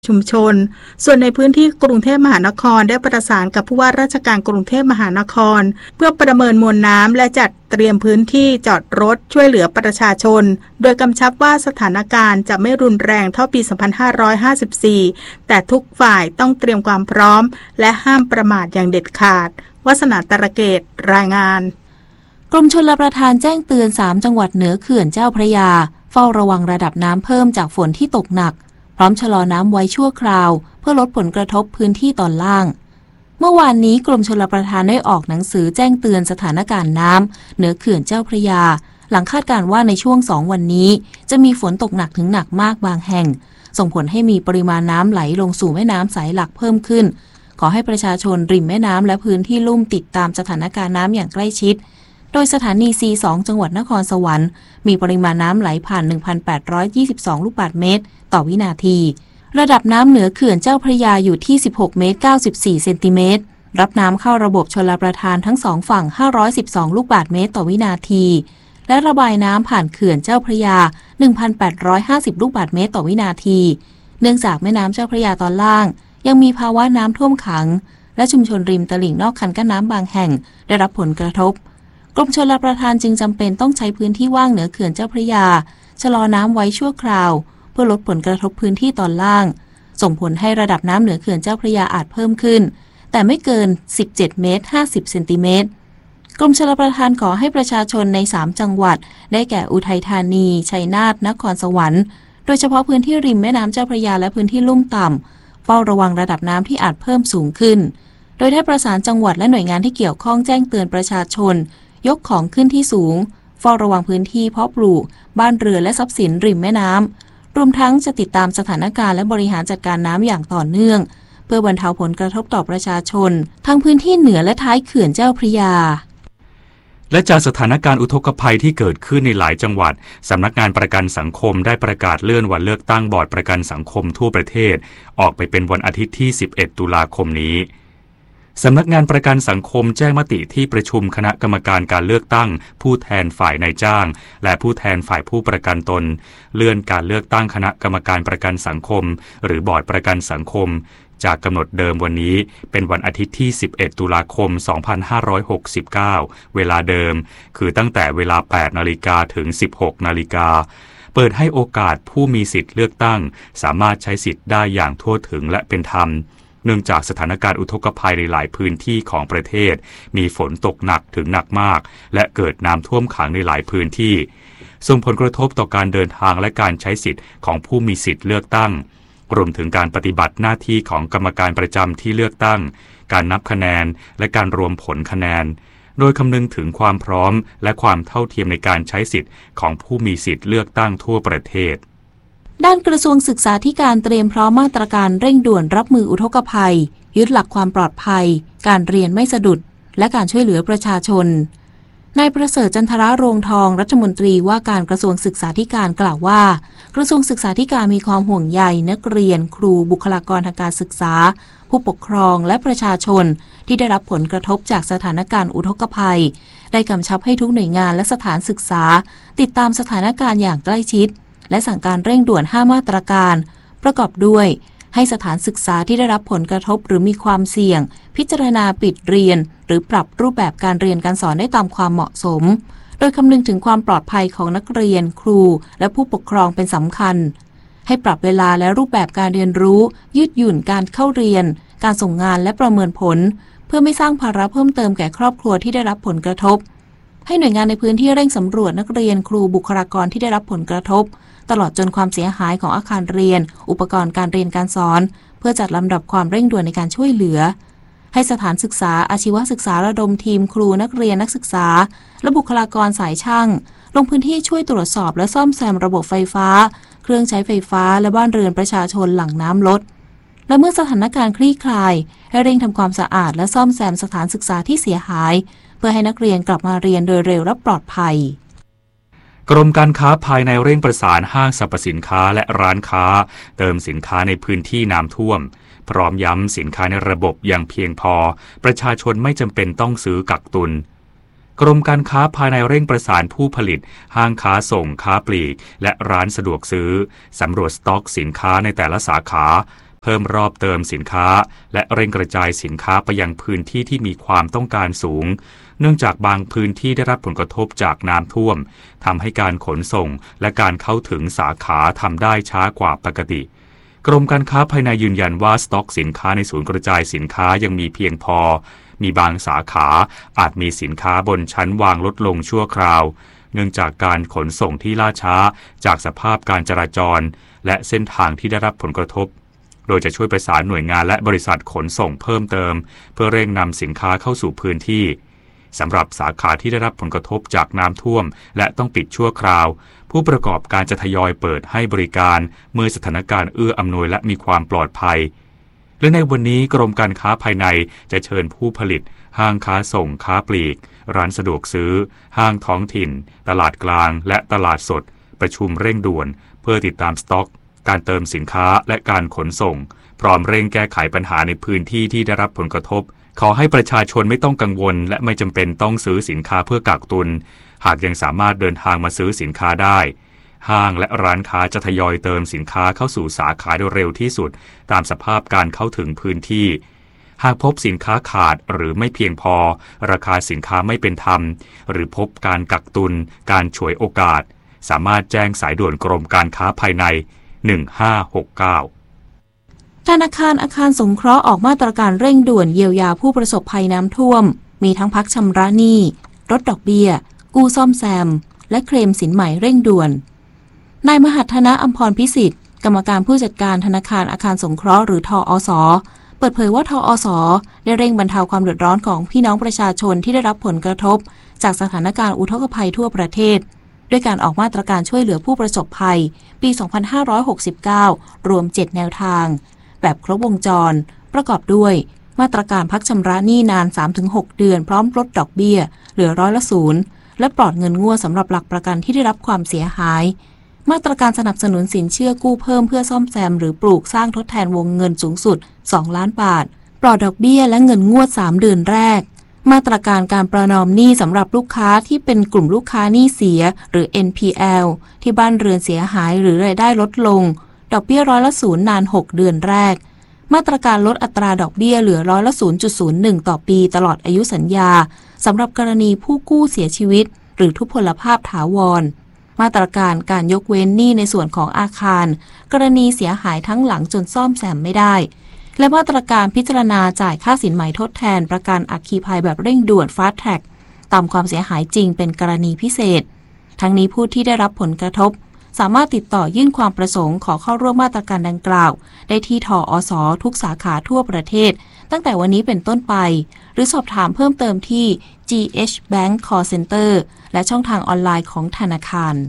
ชุมชนส่วนในพื้นที่กรุงเทพมหานครได้ประสานกับผู้ว่าราชการกรุงเทพมหานครเพื่อประเมินมวลน้ำและจัดเตรียมพื้นที่จอดรถช่วยเหลือประชาชนโดยกำชับว่าสถานการณ์จะไม่รุนแรงเท่าปี 2554 แต่ทุกฝ่ายต้องเตรียมความพร้อมและห้ามประมาทอย่างเด็ดขาดวสนาตระเกตรายงานกรมชลประทานแจ้งเตือน3จังหวัดเหนือเขื่อนเจ้าพระยาเฝ้าระวังระดับน้ำเพิ่มจากฝนที่ตกหนักพร้อมชะลอน้ำไว้ชั่วคราวเพื่อลดผลกระทบพื้นที่ตอนล่างเมื่อวานนี้กรมชลประทานได้ออกหนังสือแจ้งเตือนสถานการณ์น้ำเหนือเขื่อนเจ้าพระยาหลังคาดการณ์ว่าในช่วง2วันนี้จะมีฝนตกหนักถึงหนักมากบางแห่งส่งผลให้มีปริมาณน้ำไหลลงสู่แม่น้ำสายหลักเพิ่มขึ้นขอให้ประชาชนริมแม่น้ำและพื้นที่ลุ่มติดตามสถานการณ์น้ำอย่างใกล้ชิดโดยสถานี C2 จังหวัดนครสวรรค์มีปริมาณน้ำไหลผ่าน 1,822 ลูกบาศก์เมตรต่อวินาทีระดับน้ำเหนือเขื่อนเจ้าพระยาอยู่ที่ 16 เมตร 94 เซนติเมตรรับน้ำเข้าระบบชลประทานทั้ง2ฝั่ง 512 ลูกบาศก์เมตรต่อวินาทีและระบายน้ำผ่านเขื่อนเจ้าพระยา 1,850 ลูกบาศก์เมตรต่อวินาทีเนื่องจากแม่น้ำเจ้าพระยาตอนล่างยังมีภาวะน้ำท่วมขังและชุมชนริมตลิ่งนอกคันกั้นน้ำบางแห่งได้รับผลกระทบกรมชลประทานจึงจำเป็นต้องใช้พื้นที่ว่างเหนือเขื่อนเจ้าพระยาชะลอน้ำไว้ชั่วคราวเพื่อลดผลกระทบพื้นที่ตอนล่างส่งผลให้ระดับน้ำเหนือเขื่อนเจ้าพระยาอาจเพิ่มขึ้นแต่ไม่เกิน 17 เมตร 50 เซนติเมตรกรมชลประทานขอให้ประชาชนใน3จังหวัดได้แก่อุทัยธานีชัยนาทนครสวรรค์โดยเฉพาะพื้นที่ริมแม่น้ำเจ้าพระยาและพื้นที่ลุ่มต่ำเฝ้าระวังระดับน้ำที่อาจเพิ่มสูงขึ้นโดยได้ประสานจังหวัดและหน่วยงานที่เกี่ยวข้องแจ้งเตือนประชาชนยกของขึ้นที่สูงเฝ้าระวังพื้นที่เพาะปลูกบ้านเรือนและทรัพย์สินริมแม่น้ำรวมทั้งจะติดตามสถานการณ์และบริหารจัดการน้ำอย่างต่อเนื่องเพื่อบรรเทาผลกระทบต่อประชาชนทั้งพื้นที่เหนือและท้ายเขื่อนเจ้าพระยาและจากสถานการณ์อุทกภัยที่เกิดขึ้นในหลายจังหวัดสำนักงานประกันสังคมได้ประกาศเลื่อนวันเลือกตั้งบอร์ดประกันสังคมทั่วประเทศออกไปเป็นวันอาทิตย์ที่ 11 ตุลาคมนี้สำนักงานประกันสังคมแจ้งมติที่ประชุมคณะกรรมการการเลือกตั้งผู้แทนฝ่ายนายจ้างและผู้แทนฝ่ายผู้ประกันตนเลื่อนการเลือกตั้งคณะกรรมการประกันสังคมหรือบอร์ดประกันสังคมจากกำหนดเดิมวันนี้เป็นวันอาทิตย์ที่ 11 ตุลาคม 2569 เวลาเดิมคือตั้งแต่เวลา 8 นาฬิกาถึง 16 นาฬิกาเปิดให้โอกาสผู้มีสิทธิ์เลือกตั้งสามารถใช้สิทธิ์ได้อย่างทั่วถึงและเป็นธรรมเนื่องจากสถานการณ์อุทกภัยในหลายพื้นที่ของประเทศมีฝนตกหนักถึงหนักมากและเกิดน้ำท่วมขังในหลายพื้นที่ส่งผลกระทบต่อการเดินทางและการใช้สิทธิ์ของผู้มีสิทธิ์เลือกตั้งรวมถึงการปฏิบัติหน้าที่ของกรรมการประจำที่เลือกตั้งการนับคะแนนและการรวมผลคะแนนโดยคำนึงถึงความพร้อมและความเท่าเทียมในการใช้สิทธิ์ของผู้มีสิทธิ์เลือกตั้งทั่วประเทศด้านกระทรวงศึกษาธิการเตรียมพร้อมมาตรการเร่งด่วนรับมืออุทกภัยยึดหลักความปลอดภัยการเรียนไม่สะดุดและการช่วยเหลือประชาชนนายประเสริฐจันทระโรงทองรัฐมนตรีว่าการกระทรวงศึกษาธิการกล่าวว่ากระทรวงศึกษาธิการมีความห่วงใยนักเรียนครูบุคลากรทางการศึกษาผู้ปกครองและประชาชนที่ได้รับผลกระทบจากสถานการณ์อุทกภัยได้กำชับให้ทุกหน่วยงานและสถานศึกษาติดตามสถานการณ์อย่างใกล้ชิดและสั่งการเร่งด่วน5มาตรการประกอบด้วยให้สถานศึกษาที่ได้รับผลกระทบหรือมีความเสี่ยงพิจารณาปิดเรียนหรือปรับรูปแบบการเรียนการสอนได้ตามความเหมาะสมโดยคำนึงถึงความปลอดภัยของนักเรียนครูและผู้ปกครองเป็นสำคัญให้ปรับเวลาและรูปแบบการเรียนรู้ยืดหยุ่นการเข้าเรียนการส่งงานและประเมินผลเพื่อไม่สร้างภาระเพิ่มเติมแก่ครอบครัวที่ได้รับผลกระทบให้หน่วยงานในพื้นที่เร่งสำรวจนักเรียนครูบุคลากรที่ได้รับผลกระทบตลอดจนความเสียหายของอาคารเรียนอุปกรณ์การเรียนการสอนเพื่อจัดลำดับความเร่งด่วนในการช่วยเหลือให้สถานศึกษาอาชีวศึกษาระดมทีมครูนักเรียนนักศึกษาและบุคลากรสายช่างลงพื้นที่ช่วยตรวจสอบและซ่อมแซมระบบไฟฟ้าเครื่องใช้ไฟฟ้าและบ้านเรือนประชาชนหลังน้ำลดและเมื่อสถานการณ์คลี่คลายให้เร่งทำความสะอาดและซ่อมแซมสถานศึกษาที่เสียหายเพื่อให้นักเรียนกลับมาเรียนโดยเร็วและปลอดภัยกรมการค้าภายในเร่งประสานห้างสรรพสินค้าและร้านค้าเติมสินค้าในพื้นที่น้ำท่วมพร้อมย้ำสินค้าในระบบอย่างเพียงพอประชาชนไม่จำเป็นต้องซื้อกักตุนกรมการค้าภายในเร่งประสานผู้ผลิตห้างค้าส่งค้าปลีกและร้านสะดวกซื้อสำรวจสต็อกสินค้าในแต่ละสาขาเพิ่มรอบเติมสินค้าและเร่งกระจายสินค้าไปยังพื้นที่ที่มีความต้องการสูงเนื่องจากบางพื้นที่ได้รับผลกระทบจากน้ำท่วมทำให้การขนส่งและการเข้าถึงสาขาทำได้ช้ากว่าปกติกรมการค้าภายในยืนยันว่าสต็อกสินค้าในศูนย์กระจายสินค้ายังมีเพียงพอมีบางสาขาอาจมีสินค้าบนชั้นวางลดลงชั่วคราวเนื่องจากการขนส่งที่ล่าช้าจากสภาพการจราจรและเส้นทางที่ได้รับผลกระทบโดยจะช่วยประสานหน่วยงานและบริษัทขนส่งเพิ่มเติมเพื่อเร่งนำสินค้าเข้าสู่พื้นที่สำหรับสาขาที่ได้รับผลกระทบจากน้ำท่วมและต้องปิดชั่วคราวผู้ประกอบการจะทยอยเปิดให้บริการเมื่อสถานการณ์เอื้ออำนวยและมีความปลอดภัยและในวันนี้กรมการค้าภายในจะเชิญผู้ผลิตห้างค้าส่งค้าปลีกร้านสะดวกซื้อห้างท้องถิ่นตลาดกลางและตลาดสดประชุมเร่งด่วนเพื่อติดตามสต็อกการเติมสินค้าและการขนส่งพร้อมเร่งแก้ไขปัญหาในพื้นที่ที่ได้รับผลกระทบขอให้ประชาชนไม่ต้องกังวลและไม่จำเป็นต้องซื้อสินค้าเพื่อกักตุนหากยังสามารถเดินทางมาซื้อสินค้าได้ห้างและร้านค้าจะทยอยเติมสินค้าเข้าสู่สาขาโดยเร็วที่สุดตามสภาพการเข้าถึงพื้นที่หากพบสินค้าขาดหรือไม่เพียงพอราคาสินค้าไม่เป็นธรรมหรือพบการกักตุนการฉวยโอกาสสามารถแจ้งสายด่วนกรมการค้าภายใน1569 ธนาคารอาคารสงเคราะห์ออกมาตรการเร่งด่วนเยียวยาผู้ประสบภัยน้ำท่วมมีทั้งพักชำระหนี้ลดดอกเบี้ยกู้ซ่อมแซมและเคลมสินใหม่เร่งด่วนนายมหัฒนะอัมพรพิสิทธิ์กรรมการผู้จัดการธนาคารอาคารสงเคราะห์หรือทอส.เปิดเผยว่าทอส.ได้เร่งบรรเทาความเดือดร้อนของพี่น้องประชาชนที่ได้รับผลกระทบจากสถานการณ์อุทกภัยทั่วประเทศด้วยการออกมาตรการช่วยเหลือผู้ประสบภัยปี 2569 รวม 7 แนวทางแบบครบวงจรประกอบด้วยมาตรการพักชำระหนี้นาน 3-6 เดือนพร้อมลดดอกเบี้ยเหลือ0%และปลอดเงินงวดสำหรับหลักประกันที่ได้รับความเสียหายมาตรการสนับสนุนสินเชื่อกู้เพิ่มเพื่อซ่อมแซมหรือปลูกสร้างทดแทนวงเงินสูงสุด2 ล้านบาทปลอดดอกเบี้ยและเงินงวด3 เดือนแรกมาตรการการประนอมหนี้สำหรับลูกค้าที่เป็นกลุ่มลูกค้าหนี้เสียหรือ NPL ที่บ้านเรือนเสียหายหรือรายได้ลดลงดอกเบี้ย0%นาน 6 เดือนแรกมาตรการลดอัตราดอกเบี้ยเหลือ0.01% ต่อปีตลอดอายุสัญญาสำหรับกรณีผู้กู้เสียชีวิตหรือทุพพลภาพถาวรมาตรการการยกเว้นหนี้ในส่วนของอาคารกรณีเสียหายทั้งหลังจนซ่อมแซมไม่ได้และมาตรการพิจารณาจ่ายค่าสินไหมทดแทนประกันอัคคีภัยแบบเร่งด่วน Fast Track ตามความเสียหายจริงเป็นกรณีพิเศษทั้งนี้ผู้ที่ได้รับผลกระทบสามารถติดต่อยื่นความประสงค์ขอเข้าร่วมมาตรการดังกล่าวได้ที่ทอส.ทุกสาขาทั่วประเทศตั้งแต่วันนี้เป็นต้นไปหรือสอบถามเพิ่มเติมที่ GH Bank Call Center และช่องทางออนไลน์ของธนาคาร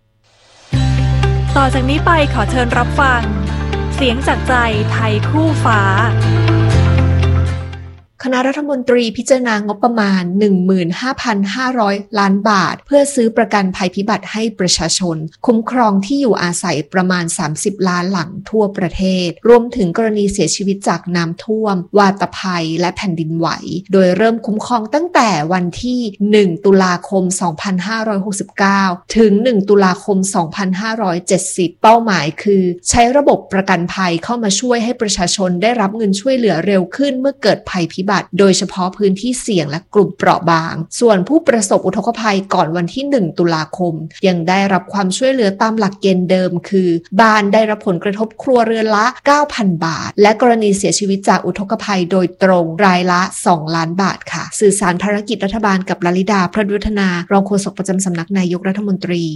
ต่อจากนี้ไปขอเชิญรับฟังเสียงจากใจไทยคู่ฟ้าคณะรัฐมนตรีพิจารณางบประมาณ 15,500 ล้านบาทเพื่อซื้อประกันภัยพิบัติให้ประชาชนคุ้มครองที่อยู่อาศัยประมาณ30 ล้านหลังทั่วประเทศรวมถึงกรณีเสียชีวิตจากน้ำท่วมวาตภัยและแผ่นดินไหวโดยเริ่มคุ้มครองตั้งแต่วันที่1 ตุลาคม 2569 ถึง 1 ตุลาคม 2570 เป้าหมายคือใช้ระบบประกันภัยเข้ามาช่วยให้ประชาชนได้รับเงินช่วยเหลือเร็วขึ้นเมื่อเกิดภัยพิบัติโดยเฉพาะพื้นที่เสี่ยงและกลุ่มเปราะบางส่วนผู้ประสบอุทกภัยก่อนวันที่1 ตุลาคมยังได้รับความช่วยเหลือตามหลักเกณฑ์เดิมคือบ้านได้รับผลกระทบครัวเรือนละ 9,000 บาทและกรณีเสียชีวิตจากอุทกภัยโดยตรงรายละ2 ล้านบาทค่ะสื่อสารภารกิจรัฐบาลกับลลิดา พระวัฒนารองโฆษกประจำสำนักนายกรัฐมนตรี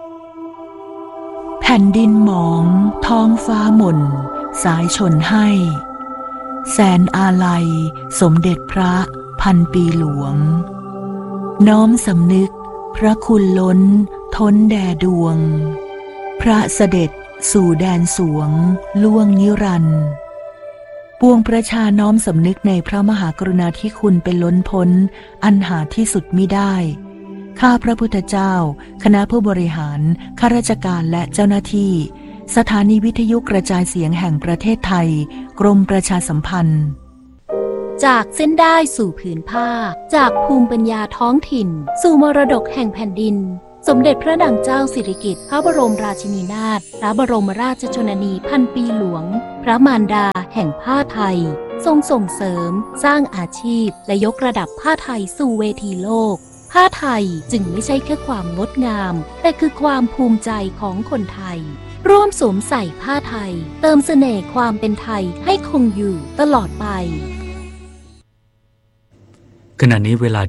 แผ่นดินหมองท้องฟ้าหม่นสายชนให้แสนอาลัยสมเด็จพระพันปีหลวงน้อมสำนึกพระคุณล้นท้นแด่ดวงพระเสด็จสู่แดนสวงล่วงนิรันดร์ปวงประชาน้อมสำนึกในพระมหากรุณาธิคุณเป็นล้นพ้นอันหาที่สุดมิได้ข้าพระพุทธเจ้าคณะผู้บริหารข้าราชการและเจ้าหน้าที่สถานีวิทยุกระจายเสียงแห่งประเทศไทยกรมประชาสัมพันธ์จากเส้นได้สู่ผืนผ้าจากภูมิปัญญาท้องถิ่นสู่มรดกแห่งแผ่นดินสมเด็จพระนางเจ้าสิริกิติ์พระบรมราชินีนาถพระบรมราชชนนีพันปีหลวงพระมารดาแห่งผ้าไทยทรงส่งเสริมสร้างอาชีพและยกระดับผ้าไทยสู่เวทีโลกผ้าไทยจึงไม่ใช่แค่ความงดงามแต่คือความภูมิใจของคนไทยร่วมสวมใส่ผ้าไทยเติมเสน่ห์ความเป็นไทยให้คงอยู่ตลอดไปขณะนี้เวลา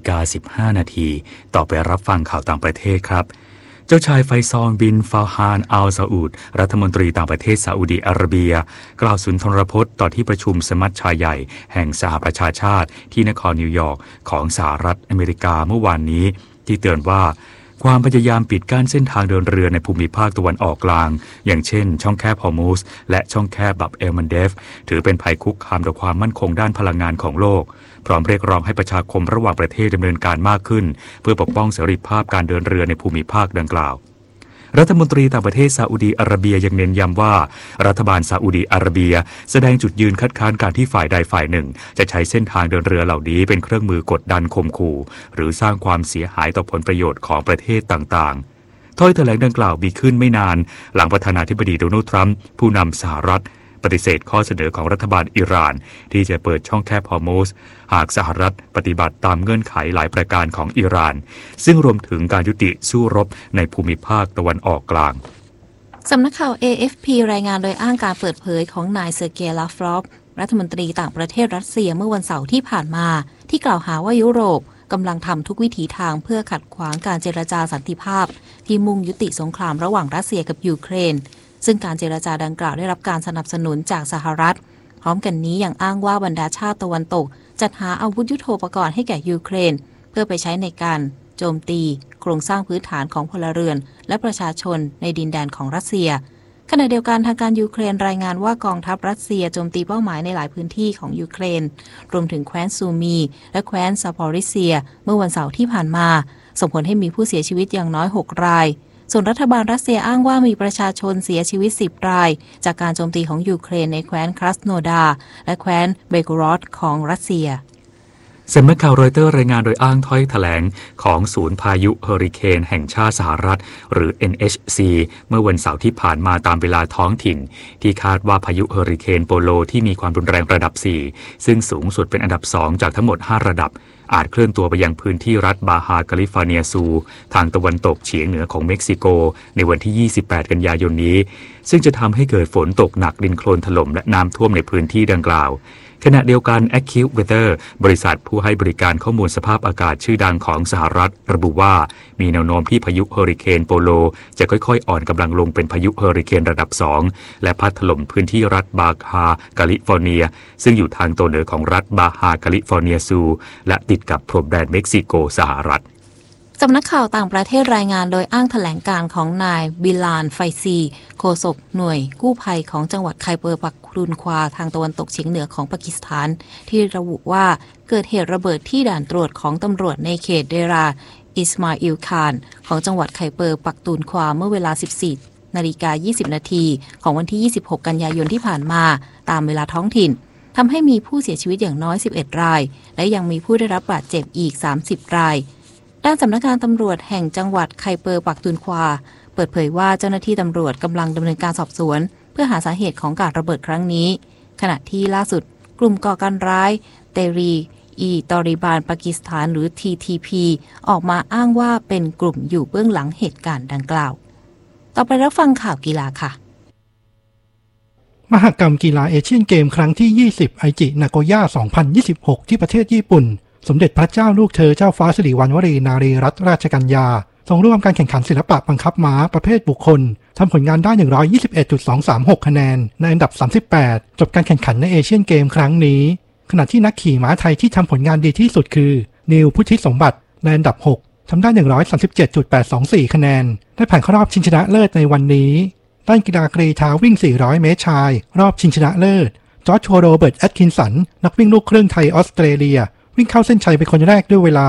7:15 นาทีต่อไปรับฟังข่าวต่างประเทศครับเจ้าชายไฟซอลบินฟาฮานอัลซาอุดรัฐมนตรีต่างประเทศซาอุดิอาระเบียกล่าวสุนทรพจน์ต่อที่ประชุมสมัชชาใหญ่แห่งสหประชาชาติที่นครนิวยอร์กของสหรัฐอเมริกาเมื่อวานนี้ที่เตือนว่าความพยายามปิดกั้นเส้นทางเดินเรือในภูมิภาคตะวันออกกลางอย่างเช่นช่องแคบฮอร์มุซและช่องแคบบับเอลมันเดฟถือเป็นภัยคุกคามต่อความมั่นคงด้านพลังงานของโลกพร้อมเรียกร้องให้ประชาคมระหว่างประเทศดำเนินการมากขึ้นเพื่อปกป้องเสรีภาพการเดินเรือในภูมิภาคดังกล่าวรัฐมนตรีต่างประเทศซาอุดีอาระเบียยังเน้นย้ำว่ารัฐบาลซาอุดีอาระเบียแสดงจุดยืนคัดค้านการที่ฝ่ายใดฝ่ายหนึ่งจะใช้เส้นทางเดินเรือเหล่านี้เป็นเครื่องมือกดดันข่มขู่หรือสร้างความเสียหายต่อผลประโยชน์ของประเทศต่างๆถ้อยแถลงดังกล่าวมีขึ้นไม่นานหลังประธานาธิบดีโดนัลด์ทรัมป์ผู้นำสหรัฐปฏิเสธข้อเสนอของรัฐบาลอิหร่านที่จะเปิดช่องแคบฮอร์มุซหากสหรัฐปฏิบัติตามเงื่อนไขหลายประการของอิหร่านซึ่งรวมถึงการยุติสู้รบในภูมิภาคตะวันออกกลางสำนักข่าว AFP รายงานโดยอ้างการเปิดเผยของนายเซอร์เกย์ ลาฟรอฟรัฐมนตรีต่างประเทศรัสเซียเมื่อวันเสาร์ที่ผ่านมาที่กล่าวหาว่ายุโรปกำลังทำทุกวิถีทางเพื่อขัดขวางการเจรจาสันติภาพที่มุ่งยุติสงครามระหว่างรัสเซียกับยูเครนซึ่งการเจรจาดังกล่าวได้รับการสนับสนุนจากสหรัฐพร้อมกันนี้ยังอ้างว่าบรรดาชาติตะวันตกจัดหาอาวุธยุทโธปกรณ์ให้แก่ยูเครนเพื่อไปใช้ในการโจมตีโครงสร้างพื้นฐานของพลเรือนและประชาชนในดินแดนของรัสเซียขณะเดียวกันทางการยูเครนรายงานว่ากองทัพรัสเซียโจมตีเป้าหมายในหลายพื้นที่ของยูเครนรวมถึงแคว้นซูมีและแคว้นซาปอริเซียเมื่อวันเสาร์ที่ผ่านมาส่งผลให้มีผู้เสียชีวิตอย่างน้อย6รายส่วนรัฐบาลรัสเซียอ้างว่ามีประชาชนเสียชีวิต10รายจากการโจมตีของยูเครนในแคว้นครัสโนดาและแคว้นเบโกรอดของรัสเซียสำนักข่าวรอยเตอร์รายงานโดยอ้างถ้อยแถลงของศูนย์พายุเฮอริเคนแห่งชาติสหรัฐหรือ NHC เมื่อวันเสาร์ที่ผ่านมาตามเวลาท้องถิ่นที่คาดว่าพายุเฮอริเคนโปโลที่มีความรุนแรงระดับ4ซึ่งสูงสุดเป็นอันดับ2จากทั้งหมด5ระดับอาจเคลื่อนตัวไปยังพื้นที่รัฐบาฮาแคลิฟอร์เนียซูทางตะวันตกเฉียงเหนือของเม็กซิโกในวันที่28กันยายนนี้ซึ่งจะทำให้เกิดฝนตกหนักดินโคลนถล่มและน้ำท่วมในพื้นที่ดังกล่าวขณะเดียวกัน AccuWeather บริษัทผู้ให้บริการข้อมูลสภาพอากาศชื่อดังของสหรัฐระบุว่ามีแนวโน้มที่พายุเฮอริเคนโปโลจะค่อยๆอ่อนกำลังลงเป็นพายุเฮอริเคนระดับ2และพัดถล่มพื้นที่รัฐบาฮาแคลิฟอร์เนียซึ่งอยู่ทางตอนเหนือของรัฐบาฮาแคลิฟอร์เนียซูและติดกับพรมแดนเม็กซิโกสหรัฐสำนักข่าวต่างประเทศรายงานโดยอ้างแถลงการของนายบิลานไฟซีโฆษกหน่วยกู้ภัยของจังหวัดไคเบอร์ปักตุนควาทางตะวันตกเฉียงเหนือของปากีสถานที่ระบุว่าเกิดเหตุระเบิดที่ด่านตรวจของตำรวจในเขตเดราอิสมาอิลคานของจังหวัดไคเบอร์ปักตุนควาเมื่อเวลา 14:20 นาทีของวันที่ 26 กันยายนที่ผ่านมาตามเวลาท้องถิ่นทำให้มีผู้เสียชีวิตอย่างน้อย 11 รายและยังมีผู้ได้รับบาดเจ็บอีก 30 รายด้านสำนักงานตำรวจแห่งจังหวัดไคเปอร์ปักตุนควาเปิดเผยว่าเจ้าหน้าที่ตำรวจกำลังดำเนินการสอบสวนเพื่อหาสาเหตุของการระเบิดครั้งนี้ขณะที่ล่าสุดกลุ่มก่อการร้ายเตรีอีตอริบานปากีสถานหรือ TTP ออกมาอ้างว่าเป็นกลุ่มอยู่เบื้องหลังเหตุการณ์ดังกล่าวต่อไปรับฟังข่าวกีฬาค่ะมหกรรมกีฬาเอเชียนเกมครั้งที่20ไอจินาโกย่า2026ที่ประเทศญี่ปุ่นสมเด็จพระเจ้าลูกเธอเจ้าฟ้าสิริวัณวรีนารีรัตนราชกัญญาทรงร่วมการแข่งขันศิลปะบังคับม้าประเภทบุคคลทำผลงานได้ 121.236 คะแนนในอันดับ38จบการแข่งขันในเอเชียนเกมครั้งนี้ขณะที่นักขี่ม้าไทยที่ทำผลงานดีที่สุดคือนิวพุทธิสมบัติในอันดับ6ทำได้ 137.824 คะแนนได้ผ่านเข้ารอบชิงชนะเลิศในวันนี้ด้านกีฬากรีฑาวิ่ง400เมตรชายรอบชิงชนะเลิศจอร์จโรเบิร์ตแอตคินสันนักวิ่งลูกครึ่งไทยออสเตรเลียวิ่งเข้าเส้นชัยเป็นคนแรกด้วยเวลา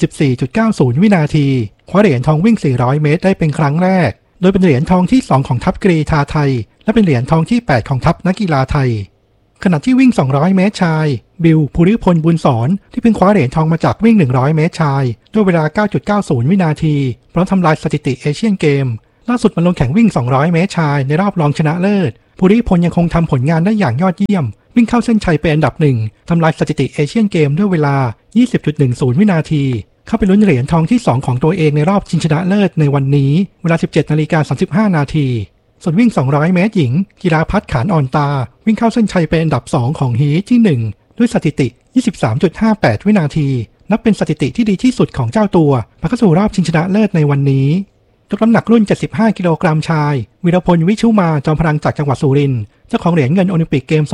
44.90 วินาทีคว้าเหรียญทองวิ่ง400เมตรได้เป็นครั้งแรกโดยเป็นเหรียญทองที่2ของทัพกรีฑาไทยและเป็นเหรียญทองที่8ของทัพนักกีฬาไทยขณะที่วิ่ง200เมตรชายบิลภูริพลบุญสอนที่เพิ่งคว้าเหรียญทองมาจากวิ่ง100เมตรชายด้วยเวลา 9.90 วินาทีพร้อมทำลายสถิติเอเชียนเกมล่าสุดมาลงแข่งวิ่ง200เมตรชายในรอบรองชนะเลิศภูริพลยังคงทำผลงานได้อย่างยอดเยี่ยมวิ่งเข้าเส้นชัยเป็นอันดับ1ทำลายสถิติเอเชียนเกมด้วยเวลา 20.10 วินาทีเข้าไปลุ้นเหรียญทองที่2ของตัวเองในรอบชิงชนะเลิศในวันนี้เวลา 17:35 นาทีส่วนวิ่ง200เมตรหญิงกีฬาพัฒน์ขานอ่อนตาวิ่งเข้าเส้นชัยเป็นอันดับ2ของฮีทที่1ด้วยสถิติ 23.58 วินาทีนับเป็นสถิติที่ดีที่สุดของเจ้าตัวมาเข้าสู่รอบชิงชนะเลิศในวันนี้ยกน้ำหนักรุ่น75กิโลกรัมชายวีรพลวิชุมาจอมพลังจากจังหวัดสุรินทร์เจ้าของเหรียญเงินโอลิมปิกเกม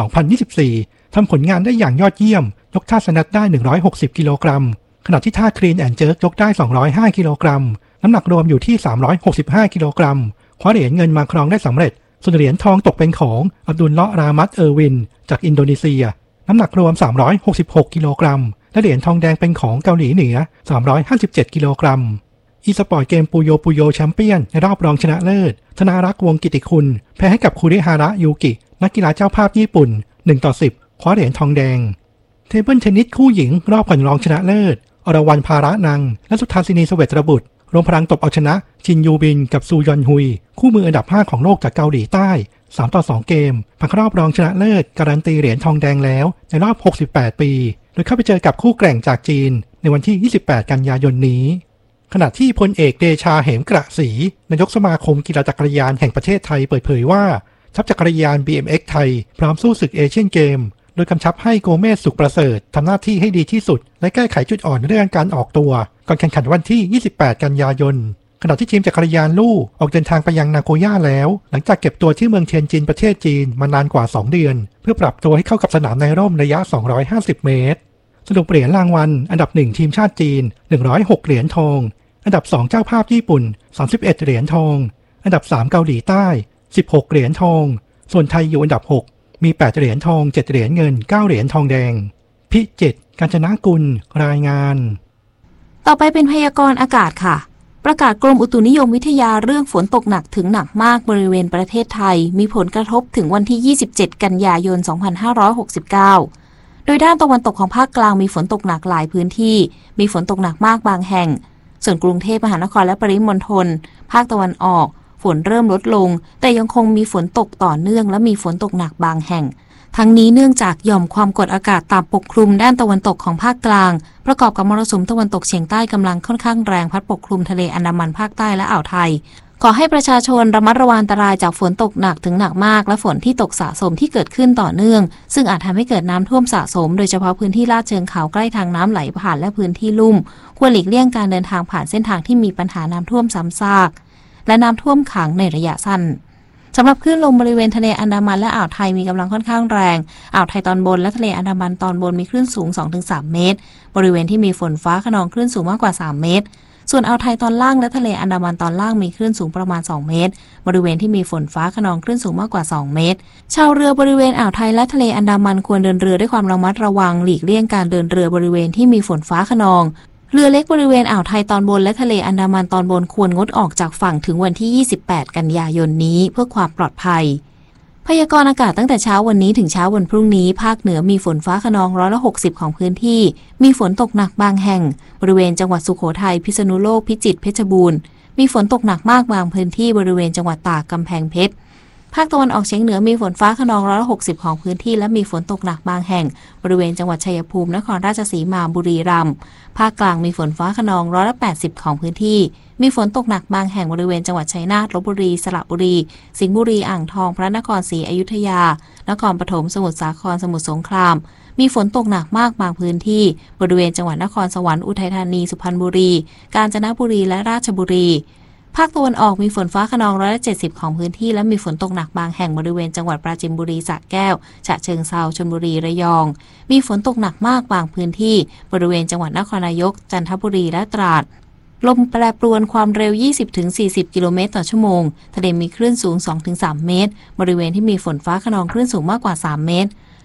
2024 ทำผลงานได้อย่างยอดเยี่ยมยกท่าสแนทได้160กิโลกรัมขณะที่ท่าคลีนแอนด์เจิร์กยกได้205กิโลกรัมน้ำหนักรวมอยู่ที่365กิโลกรัมคว้าเหรียญเงินมาครองได้สำเร็จส่วนเหรียญทองตกเป็นของอับดุลเลาะห์รามัตเออร์วินจากอินโดนีเซียน้ำหนักรวม366กิโลกรัมและเหรียญทองแดงเป็นของเกาหลีเหนือ357กิโลกรัมอีสปอร์ตเกมปูโยแชมเปี้ยนในรอบรองชนะเลิศธนารักษ์วงกิติคุณแพ้ให้กับคุริฮาระยูกินักกีฬาเจ้าภาพญี่ปุ่น1-10คว้าเหรียญทองแดงเทเบิลเทนนิสคู่หญิงรอบก่อนรองชนะเลิศอรวรรณภาระนังและสุธาสินีเสวตบุตรรวมพลังตบเอาชนะชินยูบินกับซูยอนฮุยคู่มืออันดับ5ของโลกจากเกาหลีใต้3-2เกมผ่านเข้ารอบรองชนะเลิศการันตีเหรียญทองแดงแล้วในรอบ68ปีโดยเข้าไปเจอกับคู่แกร่งจากจีนในวันที่28กันยายนนี้ขณะที่พลเอกเดชาเหมกระศรีนายกสมาคมกีฬาจักรยานแห่งประเทศไทยเปิดเผยว่าทัพจักรยาน BMX ไทยพร้อมสู้ศึกเอเชียนเกมโดยกำชับให้โกเมสสุขประเสริฐทำหน้าที่ให้ดีที่สุดและแก้ไขจุดอ่อนเรื่องการออกตัวก่อนแข่งขันวันที่28กันยายนขณะที่ทีมจักรยานลู่ออกเดินทางไปยังนาโกย่าแล้วหลังจากเก็บตัวที่เมืองเทียนจินประเทศจีนมานานกว่า2เดือนเพื่อปรับตัวให้เข้ากับสนามในร่มระยะ250เมตรสรุปเหรียญรางวัลอันดับ1ทีมชาติจีน106เหรียญทองอันดับ2เจ้าภาพญี่ปุ่น31เหรียญทองอันดับ3เกาหลีใต้16เหรียญทองส่วนไทยอยู่อันดับ6มี8เหรียญทอง7เหรียญเงิน9เหรียญทองแดงพิจิตรกาญจนกุลรายงานต่อไปเป็นพยากรณ์อากาศค่ะประกาศกรมอุตุนิยมวิทยาเรื่องฝนตกหนักถึงหนักมากบริเวณประเทศไทยมีผลกระทบถึงวันที่27กันยายน2569โดยด้านตะวันตกของภาคกลางมีฝนตกหนักหลายพื้นที่มีฝนตกหนักมากบางแห่งส่วนกรุงเทพมหานครและปริมณฑลภาคตะวันออกฝนเริ่มลดลงแต่ยังคงมีฝนตกต่อเนื่องและมีฝนตกหนักบางแห่งทั้งนี้เนื่องจากหย่อมความกดอากาศต่ำปกคลุมด้านตะวันตกของภาคกลางประกอบกับมรสุมตะวันตกเฉียงใต้กำลังค่อนข้างแรงพัดปกคลุมทะเลอันดามันภาคใต้และอ่าวไทยขอให้ประชาชนระมัดระวังอันตรายจากฝนตกหนักถึงหนักมากและฝนที่ตกสะสมที่เกิดขึ้นต่อเนื่องซึ่งอาจทำให้เกิดน้ำท่วมสะสมโดยเฉพาะพื้นที่ลาดเชิงเขาใกล้ทางน้ำไหลผ่านและพื้นที่ลุ่มควรหลีกเลี่ยงการเดินทางผ่านเส้นทางที่มีปัญหาน้ำท่วมซ้ำซากและน้ำท่วมขังในระยะสั้นสำหรับคลื่นลมบริเวณทะเลอันดามันและอ่าวไทยมีกำลังค่อนข้างแรงอ่าวไทยตอนบนและทะเลอันดามันตอนบนมีคลื่นสูง 2-3 เมตรบริเวณที่มีฝนฟ้าคะนองคลื่นสูงมากกว่า3เมตรส่วนอ่าวไทยตอนล่างและทะเลอันดามันตอนล่างมีคลื่นสูงประมาณ2เมตรบริเวณที่มีฝนฟ้าคะนองคลื่นสูงมากกว่า2เมตรชาวเรือบริเวณอ่าวไทยและทะเลอันดามันควรเดินเรือด้วยความระมัดระวังหลีกเลี่ยงการเดินเรือบริเวณที่มีฝนฟ้าคะนองเรือเล็กบริเวณอ่าวไทยตอนบนและทะเลอันดามันตอนบนควรงดออกจากฝั่งถึงวันที่28กันยายนนี้เพื่อความปลอดภัยพยากรณ์อากาศตั้งแต่เช้าวันนี้ถึงเช้าวันพรุ่งนี้ภาคเหนือมีฝนฟ้าคะนอง160ของพื้นที่มีฝนตกหนักบางแห่งบริเวณจังหวัดสุโขทัยพิษณุโลกพิจิตรเพชรบูรณ์มีฝนตกหนักมากบางพื้นที่บริเวณจังหวัดตากกำแพงเพชรภาคตะวันออกเฉียงเหนือมีฝนฟ้าคะนอง160ของพื้นที่และมีฝนตกหนักบางแห่งบริเวณจังหวัดชัยภูมินครราชสีมาบุรีรัมย์ภาคกลางมีฝนฟ้าคะนอง180ของพื้นที่มีฝนตกหนักบางแห่งบริเวณจังหวัดชัยนาทลพบุรีสระบุรีสิงห์บุรีอ่างทองพระนครศรีอยุธยานครปฐมสมุทรสาครสมุทรสงครามมีฝนตกหนักมากบางพื้นที่บริเวณจังหวัดนครสวรรค์อุทัยธานีสุพรรณบุรีกาญจนบุรีและราชบุรีภาคตะวันออกมีฝนฟ้าคะนอง170ของพื้นที่และมีฝนตกหนักบางแห่งบริเวณจังหวัดปราจีนบุรีสระแก้วฉะเชิงเทราชลบุรีระยองมีฝนตกหนักมากบางพื้นที่บริเวณจังหวัดนครนายกจันทบุรีและตราดลมแปรปรวนความเร็ว 20-40 กิโลเมตรต่อชั่วโมงทะเลมีคลื่นสูง 2-3 เมตรบริเวณที่มีฝนฟ้าคะนองคลื่นสูงมากกว่า3เมตร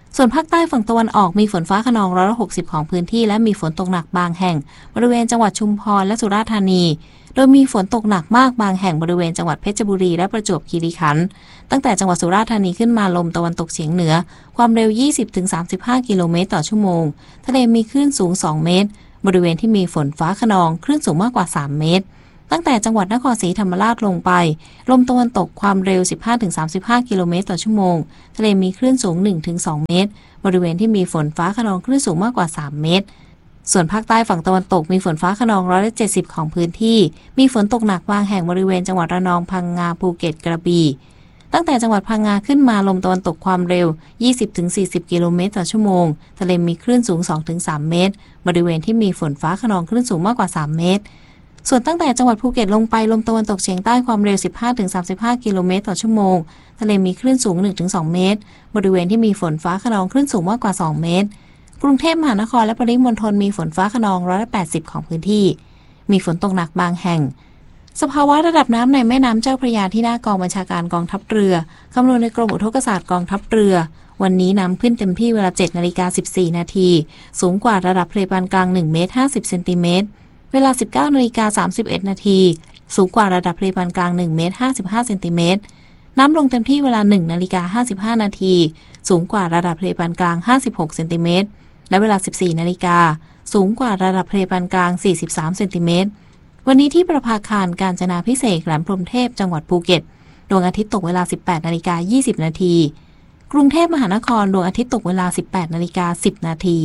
ส่วนภาคใต้ฝั่งตะวันออกมีฝนฟ้าคะนอง160ของพื้นที่และมีฝนตกหนักบางแห่งบริเวณจังหวัดชุมพรและสุราษฎร์ธานีโดยมีฝนตกหนักมากบางแห่งบริเวณจังหวัดเพชรบุรีและประจวบคีรีขันธ์ตั้งแต่จังหวัดสุราษฎร์ธานีขึ้นมาลมตะวันตกเฉียงเหนือความเร็ว 20-35 กิโลเมตรต่อชั่วโมงทะเลมีคลื่นสูง2เมตรบริเวณที่มีฝนฟ้าคะนองคลื่นสูงมากกว่า3เมตรตั้งแต่จังหวัดนครศรีธรรมราชลงไปลมตะวันตกความเร็ว 15-35 กิโลเมตรต่อชั่วโมงทะเลมีคลื่นสูง 1-2 เมตรบริเวณที่มีฝนฟ้าคะนองคลื่นสูงมากกว่า3เมตรส่วนภาคใต้ฝั่งตะวันตกมีฝนฟ้าคะนอง170ของพื้นที่มีฝนตกหนักบางแห่งบริเวณจังหวัดระนองพังงาภูเก็ตกระบี่ตั้งแต่จังหวัดพังงาขึ้นมาลมตะวันตกความเร็ว 20-40 กิโลเมตรต่อชั่วโมงทะเลมีคลื่นสูง 2-3 เมตรบริเวณที่มีฝนฟ้าคะนองคลื่นสูงมากกว่า3เมตรส่วนตั้งแต่จังหวัดภูเก็ตลงไปลมตะวันตกเฉียงใต้ความเร็ว 15-35 กิโลเมตรต่อชั่วโมงทะเลมีคลื่นสูง 1-2 เมตรบริเวณที่มีฝนฟ้าคะนองคลื่นสูงมากกว่า2เมตรกรุงเทพมหานครและปริมณฑลมีฝนฟ้าคะนอง180ของพื้นที่มีฝนตกหนักบางแห่งสภาวะระดับน้ำในแม่น้ำเจ้าพระยาที่หน้ากองบัญชาการกองทัพเรือคำนวณในกรมอุทกศาสตร์กองทัพเรือวันนี้น้ำขึ้นเต็มที่เวลา 7:14 นาทีสูงกว่าระดับทะเลปานกลาง1เมตร50เซนติเมตรเวลา 19:31 นาทีสูงกว่าระดับทะเลปานกลาง1เมตร55เซนติเมตรน้ำลงเต็มที่เวลา 1:55 นาทีสูงกว่าระดับทะเลปานกลาง56เซนติเมตรและเวลา 14 นาฬิกาสูงกว่าระดับทะเลปานกลาง43เซนติเมตรวันนี้ที่ประภาคารกาญจนาภิเษกแหลมพรหมเทพจังหวัดภูเก็ตดวงอาทิตย์ตกเวลา 18:20 นาทีกรุงเทพมหานครดวงอาทิตย์ตกเวลา 18:10 นาที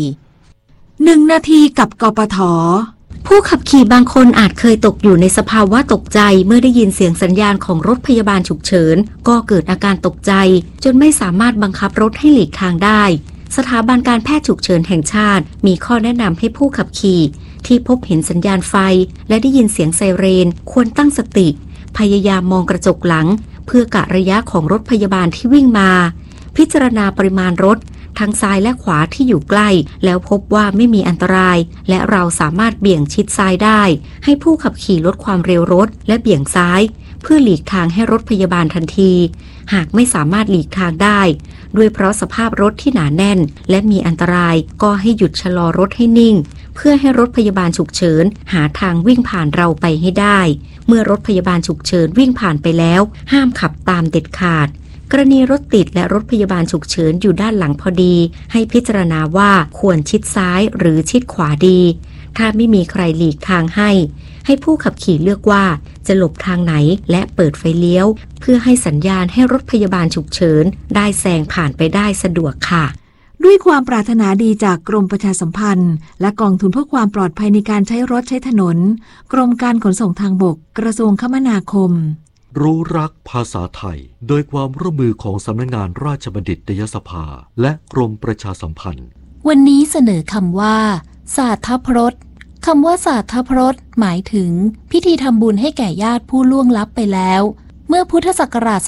1 นาทีกับกปท.ผู้ขับขี่บางคนอาจเคยตกอยู่ในสภาวะตกใจเมื่อได้ยินเสียงสัญญาณของรถพยาบาลฉุกเฉินก็เกิดอาการตกใจจนไม่สามารถบังคับรถให้หลีกทางได้สถาบันการแพทย์ฉุกเฉินแห่งชาติมีข้อแนะนำให้ผู้ขับขี่ที่พบเห็นสัญญาณไฟและได้ยินเสียงไซเรนควรตั้งสติพยายามมองกระจกหลังเพื่อกะระยะของรถพยาบาลที่วิ่งมาพิจารณาปริมาณรถทั้งซ้ายและขวาที่อยู่ใกล้แล้วพบว่าไม่มีอันตรายและเราสามารถเบี่ยงชิดซ้ายได้ให้ผู้ขับขี่ลดความเร็วรถและเบี่ยงซ้ายเพื่อหลีกทางให้รถพยาบาลทันทีหากไม่สามารถหลีกทางได้ด้วยเพราะสภาพรถที่หนาแน่นและมีอันตรายก็ให้หยุดชะลอรถให้นิ่งเพื่อให้รถพยาบาลฉุกเฉินหาทางวิ่งผ่านเราไปให้ได้เมื่อรถพยาบาลฉุกเฉินวิ่งผ่านไปแล้วห้ามขับตามเด็ดขาดกรณีรถติดและรถพยาบาลฉุกเฉินอยู่ด้านหลังพอดีให้พิจารณาว่าควรชิดซ้ายหรือชิดขวาดีถ้าไม่มีใครหลีกทางให้ผู้ขับขี่เลือกว่าจะหลบทางไหนและเปิดไฟเลี้ยวเพื่อให้สัญญาณให้รถพยาบาลฉุกเฉินได้แซงผ่านไปได้สะดวกค่ะด้วยความปรารถนาดีจากกรมประชาสัมพันธ์และกองทุนเพื่อความปลอดภัยในการใช้รถใช้ถนนกรมการขนส่งทางบกกระทรวงคมนาคมรู้รักภาษาไทยโดยความร่วมมือของสำนักงานราชบัณฑิตยสภาและกรมประชาสัมพันธ์วันนี้เสนอคำว่าศาสตร์พรตคำว่าศาสตร์พรตหมายถึงพิธีทำบุญให้แก่ญาติผู้ล่วงลับไปแล้วเมื่อพุทธศักราช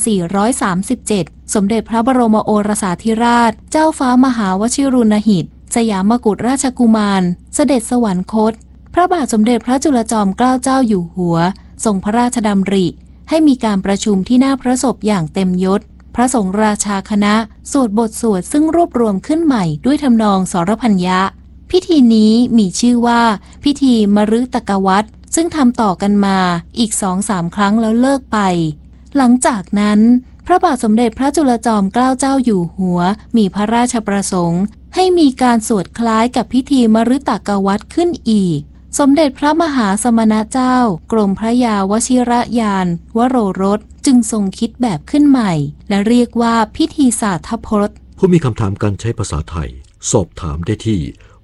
2437 สมเด็จพระบรมโอรสาธิราชเจ้าฟ้ามหาวชิรุณหิตสยามกุฎราชกุมารเสด็จสวรรคตพระบาทสมเด็จพระจุลจอมเกล้าเจ้าอยู่หัวทรงพระราชดำริให้มีการประชุมที่หน้าพระศพอย่างเต็มยศพระสงฆ์ราชาคณะสวดบทสวดซึ่งรวบรวมขึ้นใหม่ด้วยทำนองสรพัญญะพิธีนี้มีชื่อว่าพิธีมฤตกวัตรซึ่งทำต่อกันมาอีก 2-3 ครั้งแล้วเลิกไปหลังจากนั้นพระบาทสมเด็จพระจุลจอมเกล้าเจ้าอยู่หัวมีพระราชประสงค์ให้มีการสวดคล้ายกับพิธีมฤตกวัตรขึ้นอีกสมเด็จพระมหาสมณเจ้ากรมพระยาวชิรยานวโรรสจึงทรงคิดแบบขึ้นใหม่และเรียกว่าพิธีศาสตร์พรตผู้มีคำถามการใช้ภาษาไทยสอบถามได้ที่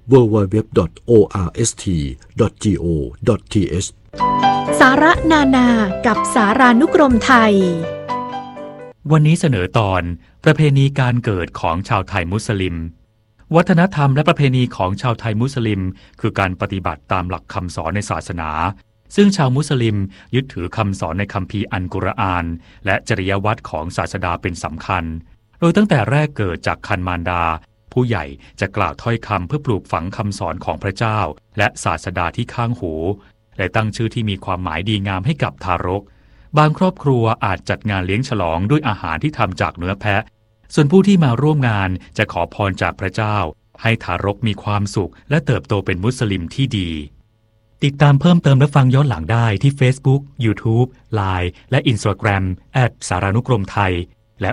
www.orst.go.th สาระนานากับสารานุกรมไทยวันนี้เสนอตอนประเพณีการเกิดของชาวไทยมุสลิมวัฒนธรรมและประเพณีของชาวไทยมุสลิมคือการปฏิบัติตามหลักคำสอนในศาสนาซึ่งชาวมุสลิมยึดถือคำสอนในคัมภีร์อัลกุรอานและจริยวัตรของศาสดาเป็นสำคัญโดยตั้งแต่แรกเกิดจากคันมารดาผู้ใหญ่จะกล่าวถ้อยคำเพื่อปลูกฝังคำสอนของพระเจ้าและศาสดาที่ข้างหูและตั้งชื่อที่มีความหมายดีงามให้กับทารกบางครอบครัวอาจจัดงานเลี้ยงฉลองด้วยอาหารที่ทำจากเนื้อแพะส่วนผู้ที่มาร่วมงานจะขอพรจากพระเจ้าให้ทารกมีความสุขและเติบโตเป็นมุสลิมที่ดีติดตามเพิ่มเติมและฟังย้อนหลังได้ที่ Facebook, YouTube, Line และ Instagram @ สารานุกรมไทยและ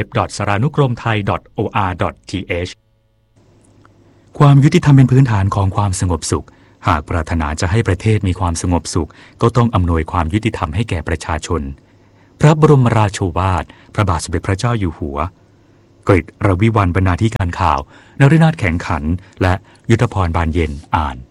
www.saranukromthai.or.th ความยุติธรรมเป็นพื้นฐานของความสงบสุขหากปรารถนาจะให้ประเทศมีความสงบสุขก็ต้องอำนวยความยุติธรรมให้แก่ประชาชนพระบรมราโชวาทพระบาทสมเด็จพระเจ้าอยู่หัวกฤษ รวิวรรณบรรณาธิการข่าวนฤนาถแข็งขันและยุทธพรบานเย็นอ่าน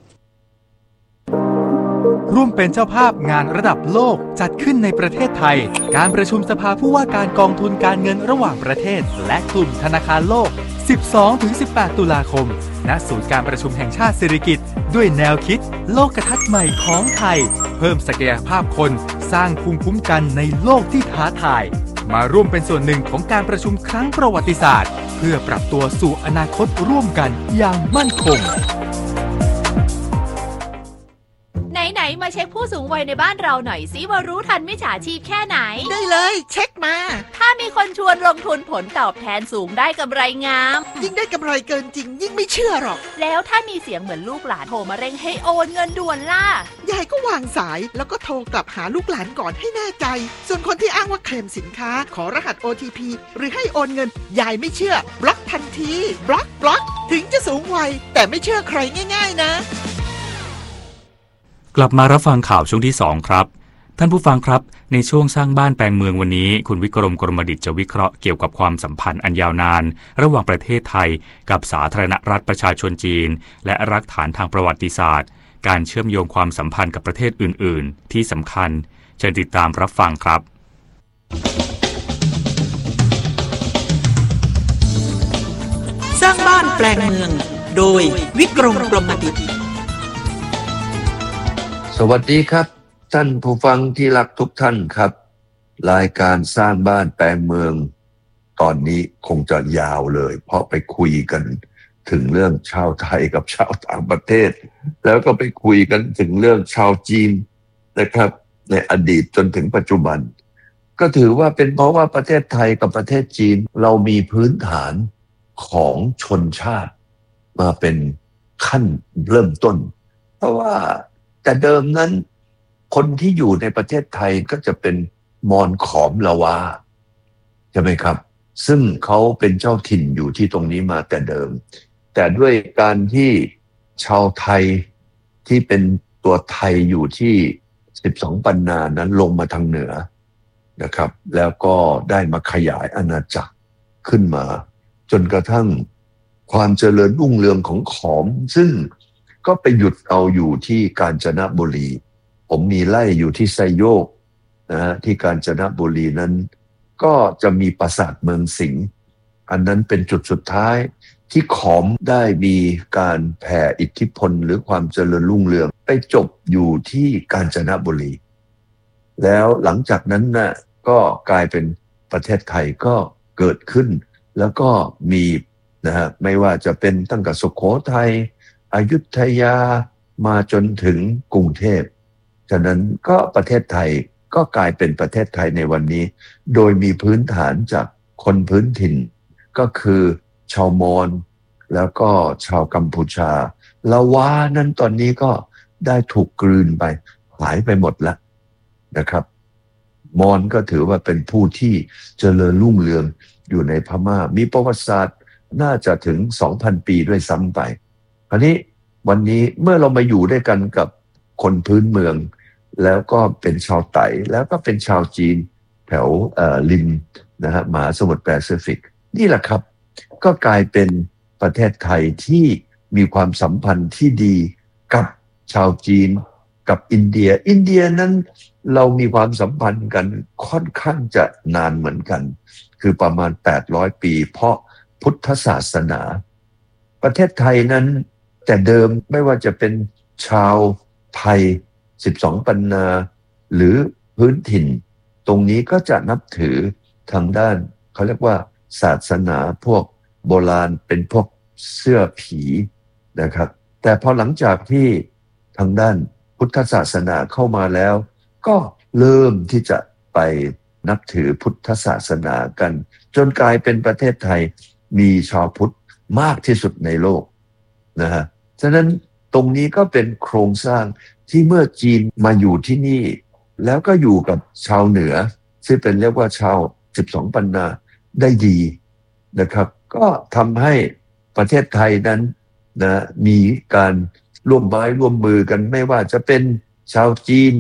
ร่วมเป็นเจ้าภาพงานระดับโลกจัดขึ้นในประเทศไทยการประชุมสภาผู้ว่าการกองทุนการเงินระหว่างประเทศและกลุ่มธนาคารโลก 12-18 ตุลาคมณศูนย์การประชุมแห่งชาติสิริกิติ์ด้วยแนวคิดโลกทัศน์ใหม่ของไทยเพิ่มศักยภาพคนสร้างภูมิคุ้มกันในโลกที่ท้าทายมาร่วมเป็นส่วนหนึ่งของการประชุมครั้งประวัติศาสตร์เพื่อปรับตัวสู่อนาคตร่วมกันอย่างมั่นคงไหนมาเช็คผู้สูงวัยในบ้านเราหน่อยสิว่ารู้ทันมิจฉาชีพแค่ไหนได้เลยเช็คมาถ้ามีคนชวนลงทุนผลตอบแทนสูงได้กำไรงามยิ่งได้กำไรเกินจริงยิ่งไม่เชื่อหรอกแล้วถ้ามีเสียงเหมือนลูกหลานโทรมาเร่งให้โอนเงินด่วนล่ะยายก็วางสายแล้วก็โทรกลับหาลูกหลานก่อนให้แน่ใจส่วนคนที่อ้างว่าเคลมสินค้าขอรหัส OTP หรือให้โอนเงินยายไม่เชื่อบล็อกทันทีบล็อกถึงจะสูงวัยแต่ไม่เชื่อใครง่ายๆนะกลับมารับฟังข่าวช่วงที่2ครับท่านผู้ฟังครับในช่วงสร้างบ้านแปลงเมืองวันนี้คุณวิกรม กรมดิษฐ์จะวิเคราะห์เกี่ยวกับความสัมพันธ์อันยาวนานระหว่างประเทศไทยกับสาธารณรัฐประชาชนจีนและรากฐานทางประวัติศาสตร์การเชื่อมโยงความสัมพันธ์กับประเทศอื่นๆที่สำคัญเชิญติดตามรับฟังครับสร้างบ้านแปลงเมืองโดยวิกรม กรมดิษฐ์สวัสดีครับท่านผู้ฟังที่รักทุกท่านครับรายการสร้างบ้านแปลงเมืองตอนนี้คงจะยาวเลยเพราะไปคุยกันถึงเรื่องชาวไทยกับชาวต่างประเทศแล้วก็ไปคุยกันถึงเรื่องชาวจีนนะครับในอดีตจนถึงปัจจุบันก็ถือว่าเป็นเพราะว่าประเทศไทยกับประเทศจีนเรามีพื้นฐานของชนชาติมาเป็นขั้นเริ่มต้นเพราะว่าแต่เดิมนั้นคนที่อยู่ในประเทศไทยก็จะเป็นมอญขอมละวาใช่ไหมครับซึ่งเขาเป็นเจ้าถิ่นอยู่ที่ตรงนี้มาแต่เดิมแต่ด้วยการที่ชาวไทยที่เป็นตัวไทยอยู่ที่12ปันนานั้นลงมาทางเหนือนะครับแล้วก็ได้มาขยายอาณาจักรขึ้นมาจนกระทั่งความเจริญรุ่งเรืองของขอมซึ่งก็ไปหยุดเอาอยู่ที่กาญจนบุรีผมมีไร่อยู่ที่ไซโยกนะฮะที่กาญจนบุรีนั้นก็จะมีปราสาทเมืองสิงห์อันนั้นเป็นจุดสุดท้ายที่ขอมได้มีการแผ่อิทธิพลหรือความเจริญรุ่งเรืองไปจบอยู่ที่กาญจนบุรีแล้วหลังจากนั้นน่ะก็กลายเป็นประเทศไทยก็เกิดขึ้นแล้วก็มีนะฮะไม่ว่าจะเป็นตั้งแต่สุโขทัยอยุธยามาจนถึงกรุงเทพฉะนั้นก็ประเทศไทยก็กลายเป็นประเทศไทยในวันนี้โดยมีพื้นฐานจากคนพื้นถิ่นก็คือชาวมอญแล้วก็ชาวกัมพูชาละวานั้นตอนนี้ก็ได้ถูกกลืนไปหายไปหมดแล้วนะครับมอญก็ถือว่าเป็นผู้ที่เจริญรุ่งเรืองอยู่ในพม่ามีประวัติศาสตร์น่าจะถึง 2,000 ปีด้วยซ้ำไปคราวนี้วันนี้เมื่อเรามาอยู่ด้วยกันกับคนพื้นเมืองแล้วก็เป็นชาวไต่แล้วก็เป็นชาวจีนแถวริมนะฮะมหาสมุทรแปซิฟิกนี่แหละครับก็กลายเป็นประเทศไทยที่มีความสัมพันธ์ที่ดีกับชาวจีนกับอินเดียนั้นเรามีความสัมพันธ์กันค่อนข้างจะนานเหมือนกันคือประมาณ800ปีเพราะพุทธศาสนาประเทศไทยนั้นแต่เดิมไม่ว่าจะเป็นชาวไทย12ปันนาหรือพื้นถิ่นตรงนี้ก็จะนับถือทางด้านเขาเรียกว่าศาสนาพวกโบราณเป็นพวกเสื้อผีนะครับแต่พอหลังจากที่ทางด้านพุทธศาสนาเข้ามาแล้วก็เริ่มที่จะไปนับถือพุทธศาสนากันจนกลายเป็นประเทศไทยมีชาวพุทธมากที่สุดในโลกนะฮะฉะนั้นตรงนี้ก็เป็นโครงสร้างที่เมื่อจีนมาอยู่ที่นี่แล้วก็อยู่กับชาวเหนือซึ่งเป็นเรียกว่าชาว12ปันนาได้ดีนะครับก็ทำให้ประเทศไทยนั้นนะมีการร่วมไม้ร่วมมือกันไม่ว่าจะเป็นชาวจีน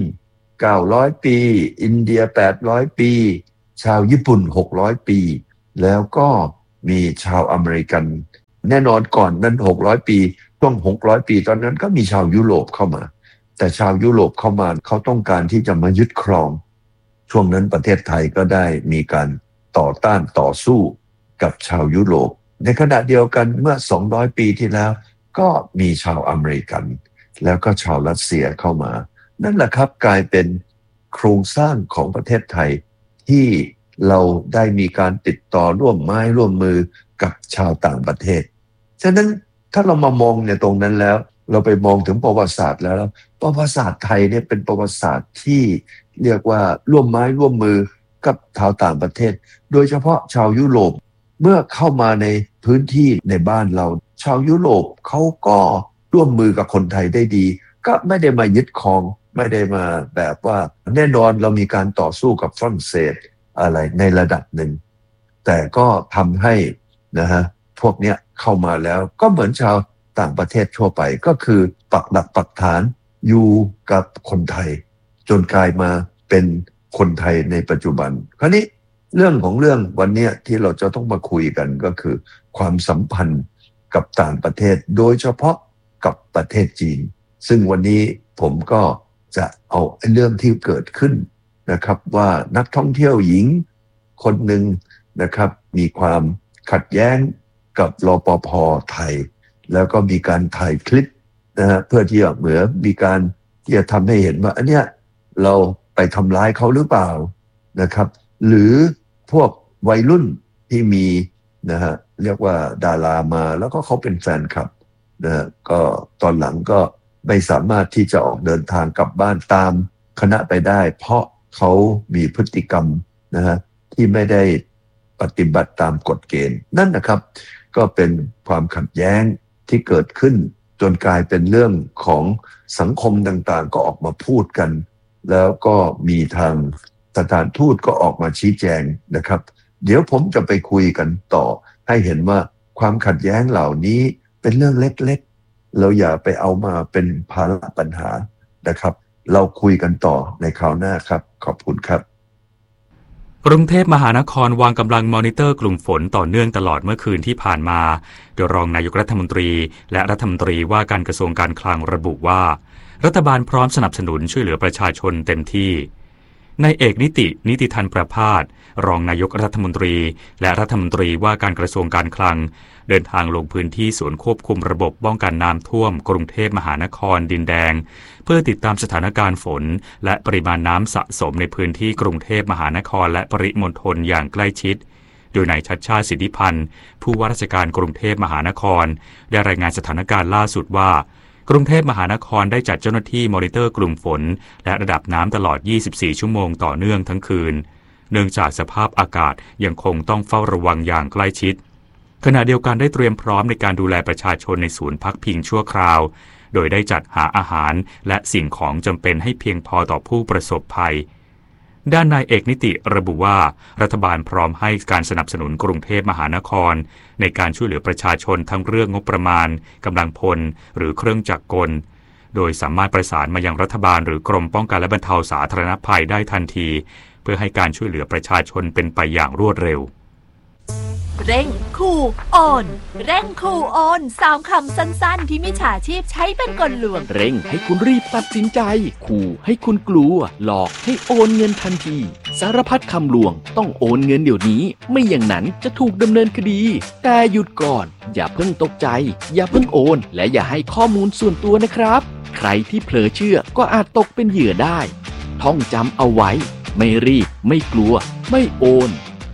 900ปีอินเดีย800ปีชาวญี่ปุ่น600ปีแล้วก็มีชาวอเมริกันแน่นอนก่อนนั้น600ปีช่วง600ปีตอนนั้นก็มีชาวยุโรปเข้ามาแต่ชาวยุโรปเข้ามาเขาต้องการที่จะมายึดครองช่วงนั้นประเทศไทยก็ได้มีการต่อต้านต่อสู้กับชาวยุโรปในขณะเดียวกันเมื่อ200ปีที่แล้วก็มีชาวอเมริกันแล้วก็ชาวรัสเซียเข้ามานั่นแหละครับกลายเป็นโครงสร้างของประเทศไทยที่เราได้มีการติดต่อร่วมไม้ร่วมมือกับชาวต่างประเทศฉะนั้นถ้าเรามามองในตรงนั้นแล้วเราไปมองถึงประวัติศาสตร์แล้วประวัติศาสตร์ไทยเนี่ยเป็นประวัติศาสตร์ที่เรียกว่าร่วมไม้ร่วมมือกับชาวต่างประเทศโดยเฉพาะชาวยุโรปเมื่อเข้ามาในพื้นที่ในบ้านเราชาวยุโรปเขาก็ร่วมมือกับคนไทยได้ดีก็ไม่ได้มายึดครองไม่ได้มาแบบว่าแน่นอนเรามีการต่อสู้กับฝรั่งเศสอะไรในระดับหนึ่งแต่ก็ทำให้นะฮะพวกเนี้ยเข้ามาแล้วก็เหมือนชาวต่างประเทศทั่วไปก็คือปักหลักปักฐานอยู่กับคนไทยจนกลายมาเป็นคนไทยในปัจจุบันคราวนี้เรื่องของเรื่องวันนี้ที่เราจะต้องมาคุยกันก็คือความสัมพันธ์กับต่างประเทศโดยเฉพาะกับประเทศจีนซึ่งวันนี้ผมก็จะเอาเรื่องที่เกิดขึ้นนะครับว่านักท่องเที่ยวหญิงคนหนึ่งนะครับมีความขัดแย้งกับรปภ.ไทยแล้วก็มีการถ่ายคลิปนะฮะเพื่อที่จะเหมือนมีการที่จะทำให้เห็นว่าอันเนี้ยเราไปทำร้ายเขาหรือเปล่านะครับหรือพวกวัยรุ่นที่มีนะฮะเรียกว่าดารามาแล้วก็เขาเป็นแฟนคลับนะฮะก็ตอนหลังก็ไม่สามารถที่จะออกเดินทางกลับบ้านตามคณะไปได้เพราะเขามีพฤติกรรมนะฮะที่ไม่ได้ปฏิบัติตามกฎเกณฑ์นั่นนะครับก็เป็นความขัดแย้งที่เกิดขึ้นจนกลายเป็นเรื่องของสังคมต่างๆก็ออกมาพูดกันแล้วก็มีทางสถานทูตก็ออกมาชี้แจงนะครับเดี๋ยวผมจะไปคุยกันต่อให้เห็นว่าความขัดแย้งเหล่านี้เป็นเรื่องเล็กๆเราอย่าไปเอามาเป็นภาระปัญหานะครับเราคุยกันต่อในคราวหน้าครับขอบคุณครับกรุงเทพมหานครวางกำลังมอนิเตอร์กลุ่มฝนต่อเนื่องตลอดเมื่อคืนที่ผ่านมาโดยรองนายกรัฐมนตรีและรัฐมนตรีว่าการกระทรวงการคลังระบุว่ารัฐบาลพร้อมสนับสนุนช่วยเหลือประชาชนเต็มที่นายเอกนิติธันประภาสรองนายกรัฐมนตรีและรัฐมนตรีว่าการกระทรวงการคลังเดินทางลงพื้นที่ศูนย์ควบคุมระบบป้องกันน้ำท่วมกรุงเทพมหานครดินแดงเพื่อติดตามสถานการณ์ฝนและปริมาณน้ำสะสมในพื้นที่กรุงเทพมหานครและปริมณฑลอย่างใกล้ชิดโดยนายชัชชาติสิทธิพันธ์ผู้ว่าราชการกรุงเทพมหานครได้รายงานสถานการณ์ล่าสุดว่ากรุงเทพมหานครได้จัดเจ้าหน้าที่มอนิเตอร์กลุ่มฝนและระดับน้ำตลอด 24 ชั่วโมงต่อเนื่องทั้งคืนเนื่องจากสภาพอากาศยังคงต้องเฝ้าระวังอย่างใกล้ชิดขณะเดียวกันได้เตรียมพร้อมในการดูแลประชาชนในศูนย์พักพิงชั่วคราวโดยได้จัดหาอาหารและสิ่งของจำเป็นให้เพียงพอต่อผู้ประสบภัยด้านนายเอกนิติระบุว่ารัฐบาลพร้อมให้การสนับสนุนกรุงเทพมหานครในการช่วยเหลือประชาชนทั้งเรื่องงบประมาณกำลังพลหรือเครื่องจักรกลโดยสามารถประสานมายังรัฐบาลหรือกรมป้องกันและบรรเทาสาธารณภัยได้ทันทีเพื่อให้การช่วยเหลือประชาชนเป็นไปอย่างรวดเร็วเร่งขู่โอนเร่งขู่โอน3 คำสั้นๆที่มิจฉาชีพใช้เป็นกลลวงเร่งให้คุณรีบตัดสินใจขู่ให้คุณกลัวหลอกให้โอนเงินทันทีสารพัดคำลวงต้องโอนเงินเดี๋ยวนี้ไม่อย่างนั้นจะถูกดำเนินคดีแต่หยุดก่อนอย่าเพิ่งตกใจอย่าเพิ่งโอนและอย่าให้ข้อมูลส่วนตัวนะครับใครที่เผลอเชื่อก็อาจตกเป็นเหยื่อได้ท่องจำเอาไว้ไม่รีบไม่กลัวไม่โอน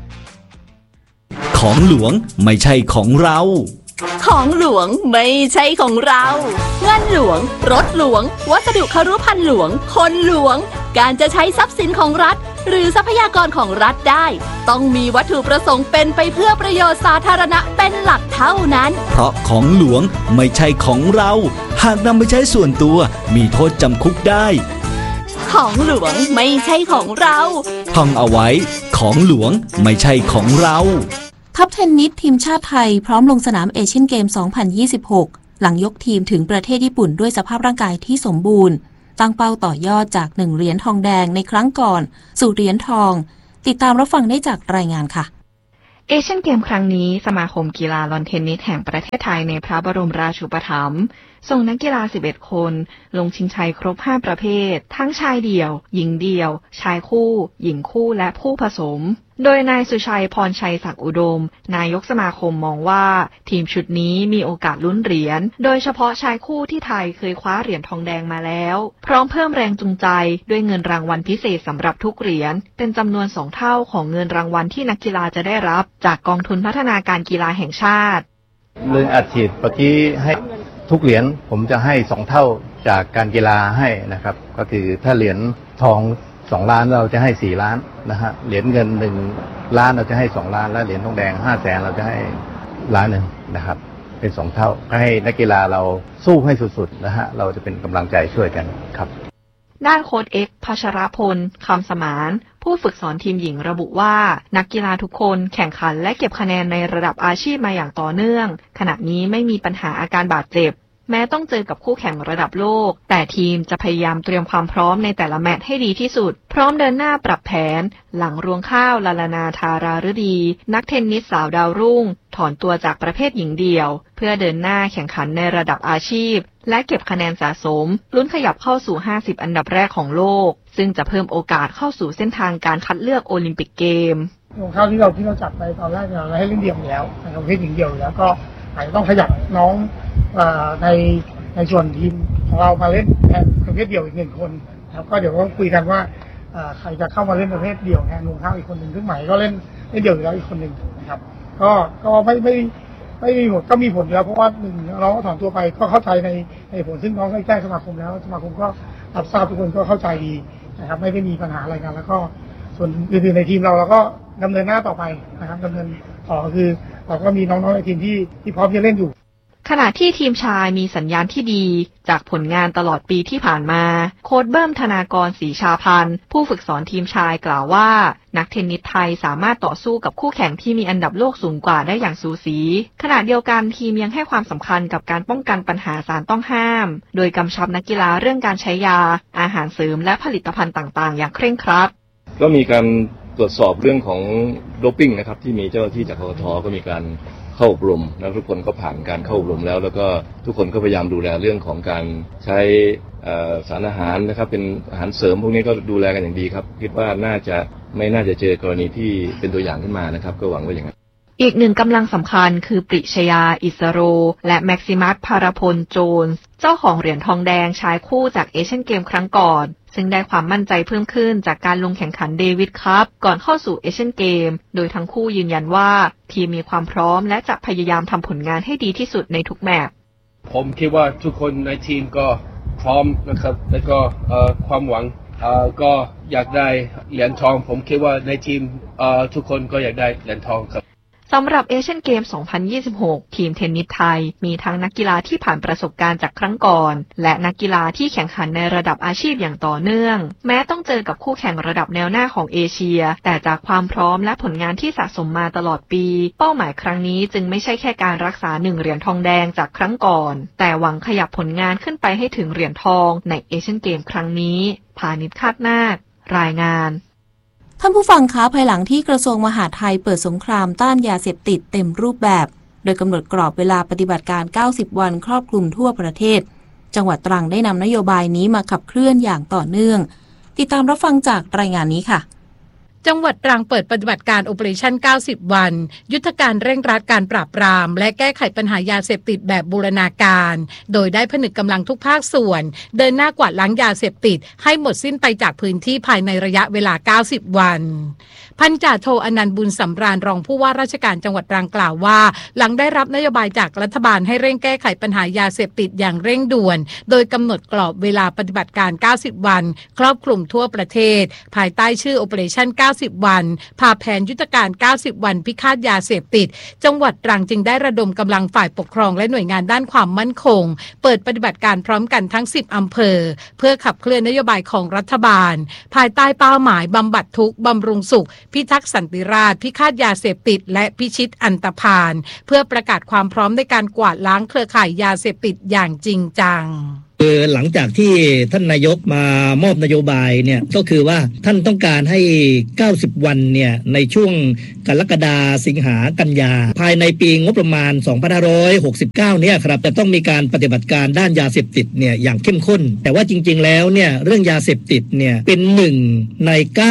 ของหลวงไม่ใช่ของเราของหลวงไม่ใช่ของเราเงินหลวงรถหลวงวัสดุคฤภัณฑ์หลวงคนหลวงการจะใช้ทรัพย์สินของรัฐหรือทรัพยากรของรัฐได้ต้องมีวัตถุประสงค์เป็นไปเพื่อประโยชน์สาธารณะเป็นหลักเท่านั้นเพราะของหลวงไม่ใช่ของเราหากนำไปใช้ส่วนตัวมีโทษจำคุกได้ของหลวงไม่ใช่ของเราท่องเอาไว้ของหลวงไม่ใช่ของเราทัพเทนนิสทีมชาติไทยพร้อมลงสนามเอเชียนเกม 2026 หลังยกทีมถึงประเทศญี่ปุ่นด้วยสภาพร่างกายที่สมบูรณ์ตั้งเป้าต่อยอดจาก1เหรียญทองแดงในครั้งก่อนสู่เหรียญทองติดตามรับฟังได้จากรายงานค่ะเอเชียนเกมครั้งนี้สมาคมกีฬาลอนเทนนิสแห่งประเทศไทยในพระบรมราชูปถัมภ์ส่งนักกีฬา11คนลงชิงชัยครบ5ประเภททั้งชายเดี่ยวหญิงเดี่ยวชายคู่หญิงคู่และผู้ผสมโดยนายสุชัยพรชัยศักดิ์อุดมนายกสมาคมมองว่าทีมชุดนี้มีโอกาสลุ้นเหรียญโดยเฉพาะชายคู่ที่ไทยเคยคว้าเหรียญทองแดงมาแล้วพร้อมเพิ่มแรงจูงใจด้วยเงินรางวัลพิเศษสำหรับทุกเหรียญเป็นจำนวน2เท่าของเงินรางวัลที่นักกีฬาจะได้รับจากกองทุนพัฒนาการกีฬาแห่งชาติเรื่องอัดฉีดเมื่อกี้ให้ทุกเหรียญผมจะให้2เท่าจากการกีฬาให้นะครับก็คือถ้าเหรียญทอง2ล้านเราจะให้4ล้านนะฮะเหรียญเงิน1ล้านเราจะให้2ล้านและเหรียญทองแดง500,000เราจะให้1ล้านนะครับเป็น2เท่าให้นักกีฬาเราสู้ให้สุดๆนะฮะเราจะเป็นกำลังใจช่วยกันครับด้านโค้ชเอกพัชรพลคำสมานผู้ฝึกสอนทีมหญิงระบุว่านักกีฬาทุกคนแข่งขันและเก็บคะแนนในระดับอาชีพมาอย่างต่อเนื่องขณะนี้ไม่มีปัญหาอาการบาดเจ็บแม้ต้องเจอกับคู่แข่งระดับโลกแต่ทีมจะพยายามเตรียมความพร้อมในแต่ละแมตช์ให้ดีที่สุดพร้อมเดินหน้าปรับแผนหลังรวงข้าวลาลานาธาราฤดีนักเทนนิสสาวดาวรุ่งถอนตัวจากประเภทหญิงเดี่ยวเพื่อเดินหน้าแข่งขันในระดับอาชีพและเก็บคะแนนสะสมลุ้นขยับเข้าสู่50อันดับแรกของโลกซึ่งจะเพิ่มโอกาสเข้าสู่เส้นทางการคัดเลือกโอลิมปิกเกมรวงข้าวที่เราจัดไปตอนแรกเราให้เล่นเดี่ยวอยู่แล้วในประเภทหญิงเดี่ยวแล้วก็อาจจะต้องขยับน้องในส่วนทีมของเรามาเล่นแทนประเภทเดี่ยวอีก1คนครับก็เดี๋ยวต้องคุยกันว่าใครจะเข้ามาเล่นประเภทเดี่ยวแทนรวงข้าวอีกคนหนึ่งซึ่งใหม่ก็เล่นเดี่ยวอยู่แล้วอีกคนหนึ่งนะครับก็ไม่มีผลก็มีผลอยู่แล้วเพราะว่าน้องก็ถอนตัวไปก็เข้าใจในผลซึ่งน้องได้แจ้งสมาคมแล้วสมาคมก็รับทราบทุกคนก็เข้าใจดีนะครับไม่ได้มีปัญหาอะไรกันแล้วก็ส่วนอื่นๆในทีมเราก็ดำเนินหน้าต่อไปนะครับดำเนินต่อคือเราก็มีน้องๆในทีมที่พร้อมจะเล่นอยู่ขณะที่ทีมชายมีสัญญาณที่ดีจากผลงานตลอดปีที่ผ่านมาโค้ชเบิ้มธนากรศรีชาพันธ์ผู้ฝึกสอนทีมชายกล่าวว่านักเทนนิสไทยสามารถต่อสู้กับคู่แข่งที่มีอันดับโลกสูงกว่าได้อย่างสูสีขณะเดียวกันทีมยังให้ความสำคัญกับการป้องกันปัญหาสารต้องห้ามโดยกำชับนักกีฬาเรื่องการใช้ยาอาหารเสริมและผลิตภัณฑ์ต่างๆอย่างเคร่งครัดก็มีการตรวจสอบเรื่องของโดปปิ้งนะครับที่มีเจ้าหน้าที่จากกกท.ก็มีการเข้าอบรมแล้วทุกคนก็ผ่านการเข้าอบรมแล้วก็ทุกคนก็พยายามดูแลเรื่องของการใช้สารอาหารนะครับเป็นอาหารเสริมพวกนี้ก็ดูแลกันอย่างดีครับคิดว่าไม่น่าจะเจอกรณีที่เป็นตัวอย่างขึ้นมานะครับก็หวังว่าอย่างนั้นอีกหนึ่งกำลังสำคัญคือปริชยาอิสโรและแม็กซิมัสพารพลโจนส์เจ้าของเหรียญทองแดงชายคู่จากเอเชียนเกมครั้งก่อนซึ่งได้ความมั่นใจเพิ่มขึ้นจากการลงแข่งขันเดวิดคัพก่อนเข้าสู่เอเชียนเกมโดยทั้งคู่ยืนยันว่าทีมมีความพร้อมและจะพยายามทำผลงานให้ดีที่สุดในทุกแมตช์ผมคิดว่าทุกคนในทีมก็พร้อมนะครับและก็ความหวังก็อยากได้เหรียญทองผมคิดว่าในทีมทุกคนก็อยากได้เหรียญทองครับสำหรับเอเชียนเกม 2026 ทีมเทนนิสไทยมีทั้งนักกีฬาที่ผ่านประสบการณ์จากครั้งก่อนและนักกีฬาที่แข่งขันในระดับอาชีพอย่างต่อเนื่องแม้ต้องเจอกับคู่แข่งระดับแนวหน้าของเอเชียแต่จากความพร้อมและผลงานที่สะสมมาตลอดปีเป้าหมายครั้งนี้จึงไม่ใช่แค่การรักษา1เหรียญทองแดงจากครั้งก่อนแต่หวังขยับผลงานขึ้นไปให้ถึงเหรียญทองในเอเชียนเกมครั้งนี้พานิช คาดนาครายงานท่านผู้ฟังคะภายหลังที่กระทรวงมหาดไทยเปิดสงครามต้านยาเสพติดเต็มรูปแบบโดยกำหนดกรอบเวลาปฏิบัติการ90วันครอบคลุมทั่วประเทศจังหวัดตรังได้นำนโยบายนี้มาขับเคลื่อนอย่างต่อเนื่องติดตามรับฟังจากรายงานนี้ค่ะจังหวัดตรังเปิดปฏิบัติการ Operation 90 วันยุทธการเร่งรัดการปราบปรามและแก้ไขปัญหายาเสพติดแบบบูรณาการโดยได้ผนึกกำลังทุกภาคส่วนเดินหน้ากวาดล้างยาเสพติดให้หมดสิ้นไปจากพื้นที่ภายในระยะเวลา90วันพันจ่าโทอนันต์บุญสำราญรองผู้ว่าราชการจังหวัดตรังกล่าวว่าหลังได้รับนโยบายจากรัฐบาลให้เร่งแก้ไขปัญหายาเสพติดอย่างเร่งด่วนโดยกำหนดกรอบเวลาปฏิบัติการ90วันครอบคลุมทั่วประเทศภายใต้ชื่อ Operation 90 วันผ่าแผนยุทธการ90วันพิฆาตยาเสพติดจังหวัดตรังจึงได้ระดมกำลังฝ่ายปกครองและหน่วยงานด้านความมั่นคงเปิดปฏิบัติการพร้อมกันทั้ง10อำเภอเพื่อขับเคลื่อนนโยบายของรัฐบาลภายใต้เป้าหมายบำบัดทุกข์บำรุงสุขพิทักษ์สันติราษฎร์พิฆาตยาเสพติดและพิชิตอันตพาลเพื่อประกาศความพร้อมในการกวาดล้างเครือข่ายยาเสพติดอย่างจริงจังหลังจากที่ท่านนายกมามอบนโยบายเนี่ยก็คือว่าท่านต้องการให้90วันเนี่ยในช่วงกรกฎาคมสิงหากันยาภายในปีงบประมาณ2569เนี่ยครับจะต้องมีการปฏิบัติการด้านยาเสพติดเนี่ยอย่างเข้มข้นแต่ว่าจริงๆแล้วเนี่ยเรื่องยาเสพติดเนี่ยเป็น1ใน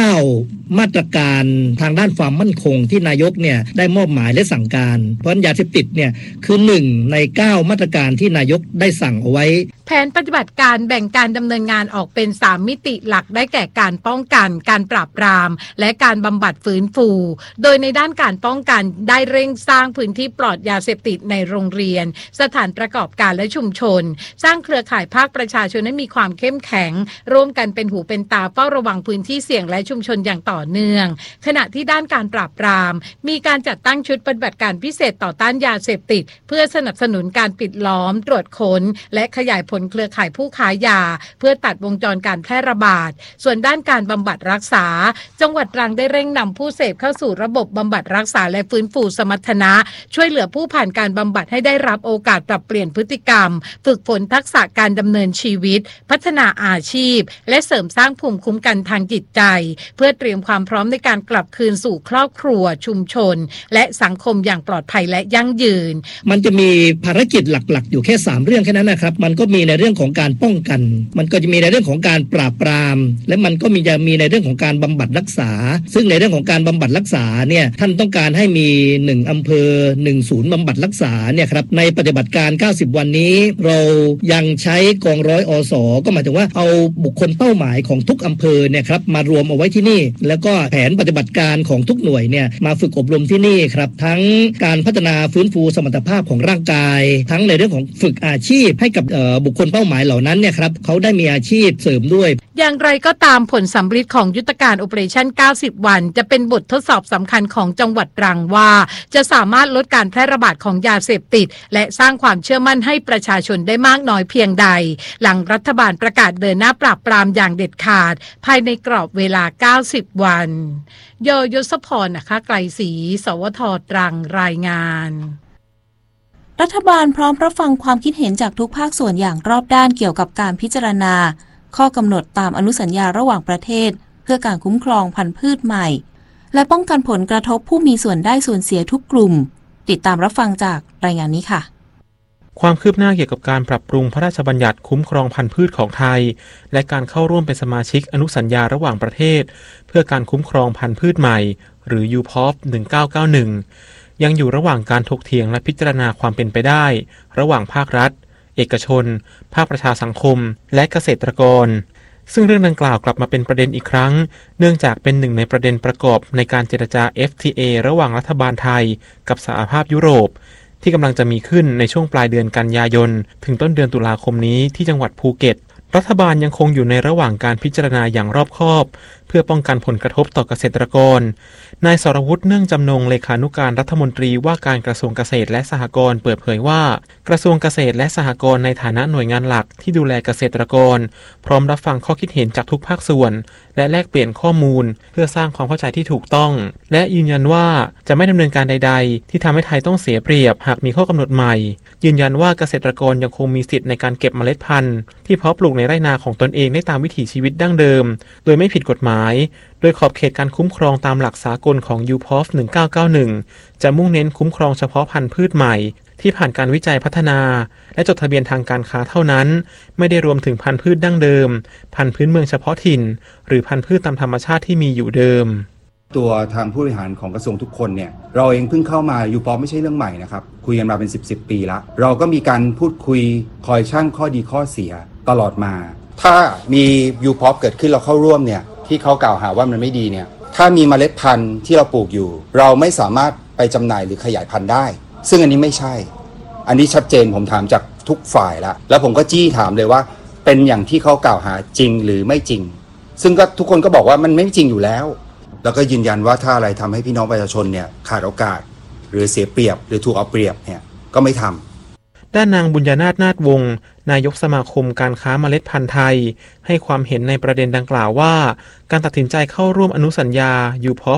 9มาตรการทางด้านความมั่นคงที่นายกเนี่ยได้มอบหมายและสั่งการเพราะยาเสพติดเนี่ยคือ1ใน9มาตรการที่นายกได้สั่งเอาไว้แผนปฏิบัติการแบ่งการดำเนินงานออกเป็น3มิติหลักได้แก่การป้องกันการปราบปรามและการบำบัดฟื้นฟูโดยในด้านการป้องกันได้เร่งสร้างพื้นที่ปลอดยาเสพติดในโรงเรียนสถานประกอบการและชุมชนสร้างเครือข่ายภาคประชาชนให้มีความเข้มแข็งร่วมกันเป็นหูเป็นตาเฝ้าระวังพื้นที่เสี่ยงและชุมชนอย่างต่อเนื่องขณะที่ด้านการปราบปรามมีการจัดตั้งชุดปฏิบัติการพิเศษต่อต้านยาเสพติดเพื่อสนับสนุนการปิดล้อมตรวจค้นและขยายผลเครือข่ายผู้ค้ายาเพื่อตัดวงจรการแพร่ระบาดส่วนด้านการบำบัดรักษาจังหวัดตรังได้เร่งนำผู้เสพเข้าสู่ระบบบำบัดรักษาและฟื้นฟูสมรรถนะช่วยเหลือผู้ผ่านการบำบัดให้ได้รับโอกาสปรับเปลี่ยนพฤติกรรมฝึกฝนทักษะการดำเนินชีวิตพัฒนาอาชีพและเสริมสร้างภูมิคุ้มกันทางจิตใจเพื่อเตรียมความพร้อมในการกลับคืนสู่ครอบครัวชุมชนและสังคมอย่างปลอดภัยและยั่งยืนมันจะมีภารกิจหลักๆอยู่แค่3เรื่องแค่นั้นนะครับมันก็มีในเรื่องของการป้องกันมันก็จะมีในเรื่องของการปราบปรามและมันก็จะมีในเรื่องของการบำบัดรักษาซึ่งในเรื่องของการบำบัดรักษาเนี่ยท่านต้องการให้มี1อำเภอ1ศูนย์บำบัดรักษาเนี่ยครับในปฏิบัติการ90วันนี้เรายังใช้กองร้อยอสก็หมายถึงว่าเอาบุคคลเป้าหมายของทุกอำเภอเนี่ยครับมารวมเอาไว้ที่นี่แล้วก็แผนปฏิบัติการของทุกหน่วยเนี่ยมาฝึกอบรมที่นี่ครับทั้งการพัฒนาฟื้นฟูสมรรถภาพของร่างกายทั้งในเรื่องของฝึกอาชีพให้กับบุคคลเป้าหมายเหล่านั้นเนี่ยครับเขาได้มีอาชีพเสริมด้วยอย่างไรก็ตามผลสำฤทธิ์ของยุทธการ Operation 90 วันจะเป็นบททดสอบสำคัญของจังหวัดตรังว่าจะสามารถลดการแพร่ระบาดของยาเสพติดและสร้างความเชื่อมั่นให้ประชาชนได้มากน้อยเพียงใดหลังรัฐบาลประกาศเดินหน้าปราบปรามอย่างเด็ดขาดภายในกรอบเวลา90วันยศพรนะคะไกลศรีสวท.ตรังรายงานรัฐบาลพร้อมรับฟังความคิดเห็นจากทุกภาคส่วนอย่างรอบด้านเกี่ยวกับการพิจารณาข้อกำหนดตามอนุสัญญาระหว่างประเทศเพื่อการคุ้มครองพันธุ์พืชใหม่และป้องกันผลกระทบผู้มีส่วนได้ส่วนเสียทุกกลุ่มติดตามรับฟังจากรายงานนี้ค่ะความคืบหน้าเกี่ยวกับการปรับปรุงพระราชบัญญัติคุ้มครองพันธุ์พืชของไทยและการเข้าร่วมเป็นสมาชิกอนุสัญญาระหว่างประเทศเพื่อการคุ้มครองพันธุ์พืชใหม่หรือ UPOV 1991ยังอยู่ระหว่างการถกเถียงและพิจารณาความเป็นไปได้ระหว่างภาครัฐเอกชนภาคประชาสังคมและเกษตรกรซึ่งเรื่องดังกล่าวกลับมาเป็นประเด็นอีกครั้งเนื่องจากเป็นหนึ่งในประเด็นประกอบในการเจรจา FTA ระหว่างรัฐบาลไทยกับสหภาพยุโรปที่กำลังจะมีขึ้นในช่วงปลายเดือนกันยายนถึงต้นเดือนตุลาคมนี้ที่จังหวัดภูเก็ตรัฐบาลยังคงอยู่ในระหว่างการพิจารณาอย่างรอบคอบเพื่อป้องกันผลกระทบต่อเกษตรกรนายสรวุฒิเนื่องจำนงเลขานุการรัฐมนตรีว่าการกระทรวงเกษตรและสหกรณ์เปิดเผยว่ากระทรวงเกษตรและสหกรณ์ในฐานะหน่วยงานหลักที่ดูแลเกษตรกรพร้อมรับฟังข้อคิดเห็นจากทุกภาคส่วนและแลกเปลี่ยนข้อมูลเพื่อสร้างความเข้าใจที่ถูกต้องและยืนยันว่าจะไม่ดำเนินการใดๆที่ทำให้ไทยต้องเสียเปรียบหากมีข้อกำหนดใหม่ยืนยันว่าเกษตรกรยังคงมีสิทธิ์ในการเก็บเมล็ดพันธุ์ที่เพาะปลูกในไร่นาของตนเองได้ตามวิถีชีวิตดั้งเดิมโดยไม่ผิดกฎหมายโดยขอบเขตการคุ้มครองตามหลักสากลของ UPOV 1991จะมุ่งเน้นคุ้มครองเฉพาะพันธุ์พืชใหม่ที่ผ่านการวิจัยพัฒนาและจดทะเบียนทางการค้าเท่านั้นไม่ได้รวมถึงพันธุ์พืชดั้งเดิมพันธุ์พื้นเมืองเฉพาะถิ่นหรือพันธุ์พืชตามธรรมชาติที่มีอยู่เดิมตัวทางผู้บริหารของกระทรวงทุกคนเนี่ยเราเองเพิ่งเข้ามา UPOV ไม่ใช่เรื่องใหม่นะครับคุยกันมาเป็น10ปีละเราก็มีการพูดคุยคอยชั่งข้อดีข้อเสียตลอดมาถ้ามี UPOV เกิดขึ้นเราเข้าร่วมเนี่ยที่เขากล่าวหาว่ามันไม่ดีเนี่ยถ้ามีเมล็ดพันธุ์ที่เราปลูกอยู่เราไม่สามารถไปจำหน่ายหรือขยายพันธุ์ได้ซึ่งอันนี้ไม่ใช่อันนี้ชัดเจนผมถามจากทุกฝ่ายแล้วผมก็จี้ถามเลยว่าเป็นอย่างที่เขากล่าวหาจริงหรือไม่จริงซึ่งก็ทุกคนก็บอกว่ามันไม่จริงอยู่แล้วแล้วก็ยืนยันว่าถ้าอะไรทำให้พี่น้องประชาชนเนี่ยขาดโอกาสหรือเสียเปรียบหรือถูกเอาเปรียบเนี่ยก็ไม่ทำด้านนางบุญญนาถนาถวงศ์นายกสมาคมการค้าเมล็ดพันธุ์ไทยให้ความเห็นในประเด็นดังกล่าวว่าการตัดสินใจเข้าร่วมอนุสัญญา UPOF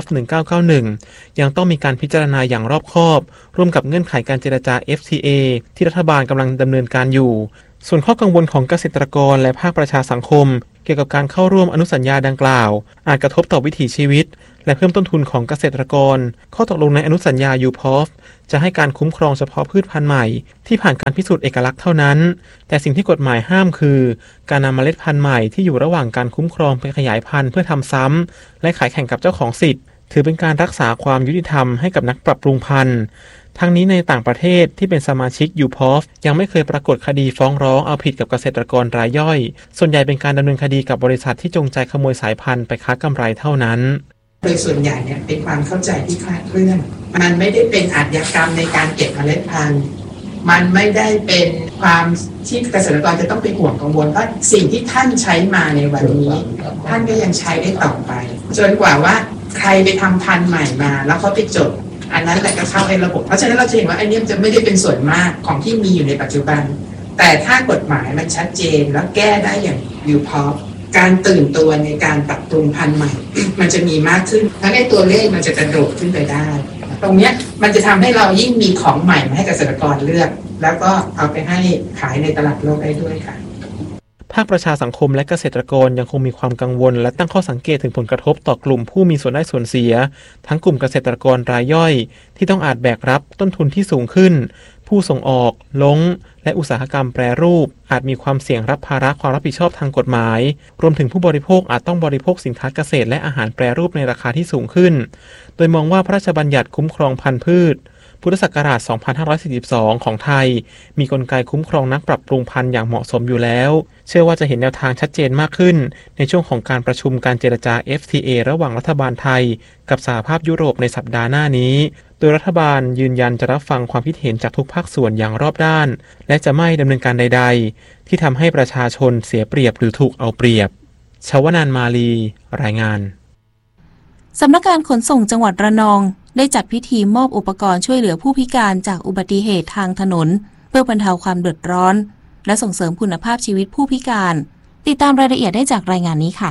1991ยังต้องมีการพิจารณาอย่างรอบคอบร่วมกับเงื่อนไขการเจรจา FTA ที่รัฐบาลกำลังดำเนินการอยู่ส่วนข้อกังวลของเกษตรกรและภาคประชาสังคมเกี่ยวกับการเข้าร่วมอนุสัญญาดังกล่าวอาจกระทบต่อวิถีชีวิตและเพิ่มต้นทุนของเกษตรกรข้อตกลงในอนุสัญญา UPOF จะให้การคุ้มครองเฉพาะพืชพันธุ์ใหม่ที่ผ่านการพิสูจน์เอกลักษณ์เท่านั้นแต่สิ่งที่กฎหมายห้ามคือการนำเมล็ดพันธุ์ใหม่ที่อยู่ระหว่างการคุ้มครองไปขยายพันธุ์เพื่อทำซ้ำและขายแข่งกับเจ้าของสิทธิ์ถือเป็นการรักษาความยุติธรรมให้กับนักปรับปรุงพันธุ์ทั้งนี้ในต่างประเทศที่เป็นสมาชิก UPOF ยังไม่เคยปรากฏคดีฟ้องร้องเอาผิดกับเกษตรกรรายย่อยส่วนใหญ่เป็นการดำเนินคดีกับบริษัทที่จงใจขโมยสายพันธุ์ไปค้ากำไรเท่านั้นโดยส่วนใหญ่เนี่ยเป็นความเข้าใจที่คลาดเคลื่อนมันไม่ได้เป็นอาชญากรรมในการเก็บเมล็ดพันธุ์มันไม่ได้เป็นความที่เกษตรกรจะต้องไปห่วงกังวลเพราะสิ่งที่ท่านใช้มาในวันนี้ท่านก็ยังใช้ได้ต่อไปจนกว่าว่าใครไปทำพันธุ์ใหม่มาแล้วเขาไปจดอันนั้นแหละก็เข้าในระบบเพราะฉะนั้นเราจะเห็นว่าไอ้นี่จะไม่ได้เป็นส่วนมากของที่มีอยู่ในปัจจุบันแต่ถ้ากฎหมายมันชัดเจนแล้วแก้ได้อย่าง UPOF การตื่นตัวในการปรับปรุงพันธุ์ใหม่ มันจะมีมากขึ้นทั้งในตัวเลขมันจะกระโดดขึ้นไปได้ตรงนี้มันจะทำให้เรายิ่งมีของใหม่มาให้เกษตรกรเลือกแล้วก็เอาไปให้ขายในตลาดโลกได้ด้วยค่ะภาคประชาสังคมและเกษตรกรยังคงมีความกังวลและตั้งข้อสังเกตถึงผลกระทบต่อกลุ่มผู้มีส่วนได้ส่วนเสียทั้งกลุ่มเกษตรกรรายย่อยที่ต้องอาจแบกรับต้นทุนที่สูงขึ้นผู้ส่งออกลงและอุตสาหกรรมแปรรูปอาจมีความเสี่ยงรับภาระความรับผิดชอบทางกฎหมายรวมถึงผู้บริโภคอาจต้องบริโภคสินค้าเกษตรและอาหารแปรรูปในราคาที่สูงขึ้นโดยมองว่าพระราชบัญญัติคุ้มครองพันธุ์พืชพุทธศักราช 2542 ของไทยมีกลไกคุ้มครองนักปรับปรุงพันธุ์อย่างเหมาะสมอยู่แล้วเชื่อว่าจะเห็นแนวทางชัดเจนมากขึ้นในช่วงของการประชุมการเจรจา FTA ระหว่างรัฐบาลไทยกับสหภาพยุโรปในสัปดาห์หน้านี้โดยรัฐบาลยืนยันจะรับฟังความคิดเห็นจากทุกภาคส่วนอย่างรอบด้านและจะไม่ดำเนินการใดๆที่ทำให้ประชาชนเสียเปรียบหรือถูกเอาเปรียบชวนันท์มาลีรายงานสำนักงานขนส่งจังหวัดระนองได้จัดพิธีมอบอุปกรณ์ช่วยเหลือผู้พิการจากอุบัติเหตุทางถนนเพื่อบรรเทาความเดือดร้อนและส่งเสริมคุณภาพชีวิตผู้พิการติดตามรายละเอียดได้จากรายงานนี้ค่ะ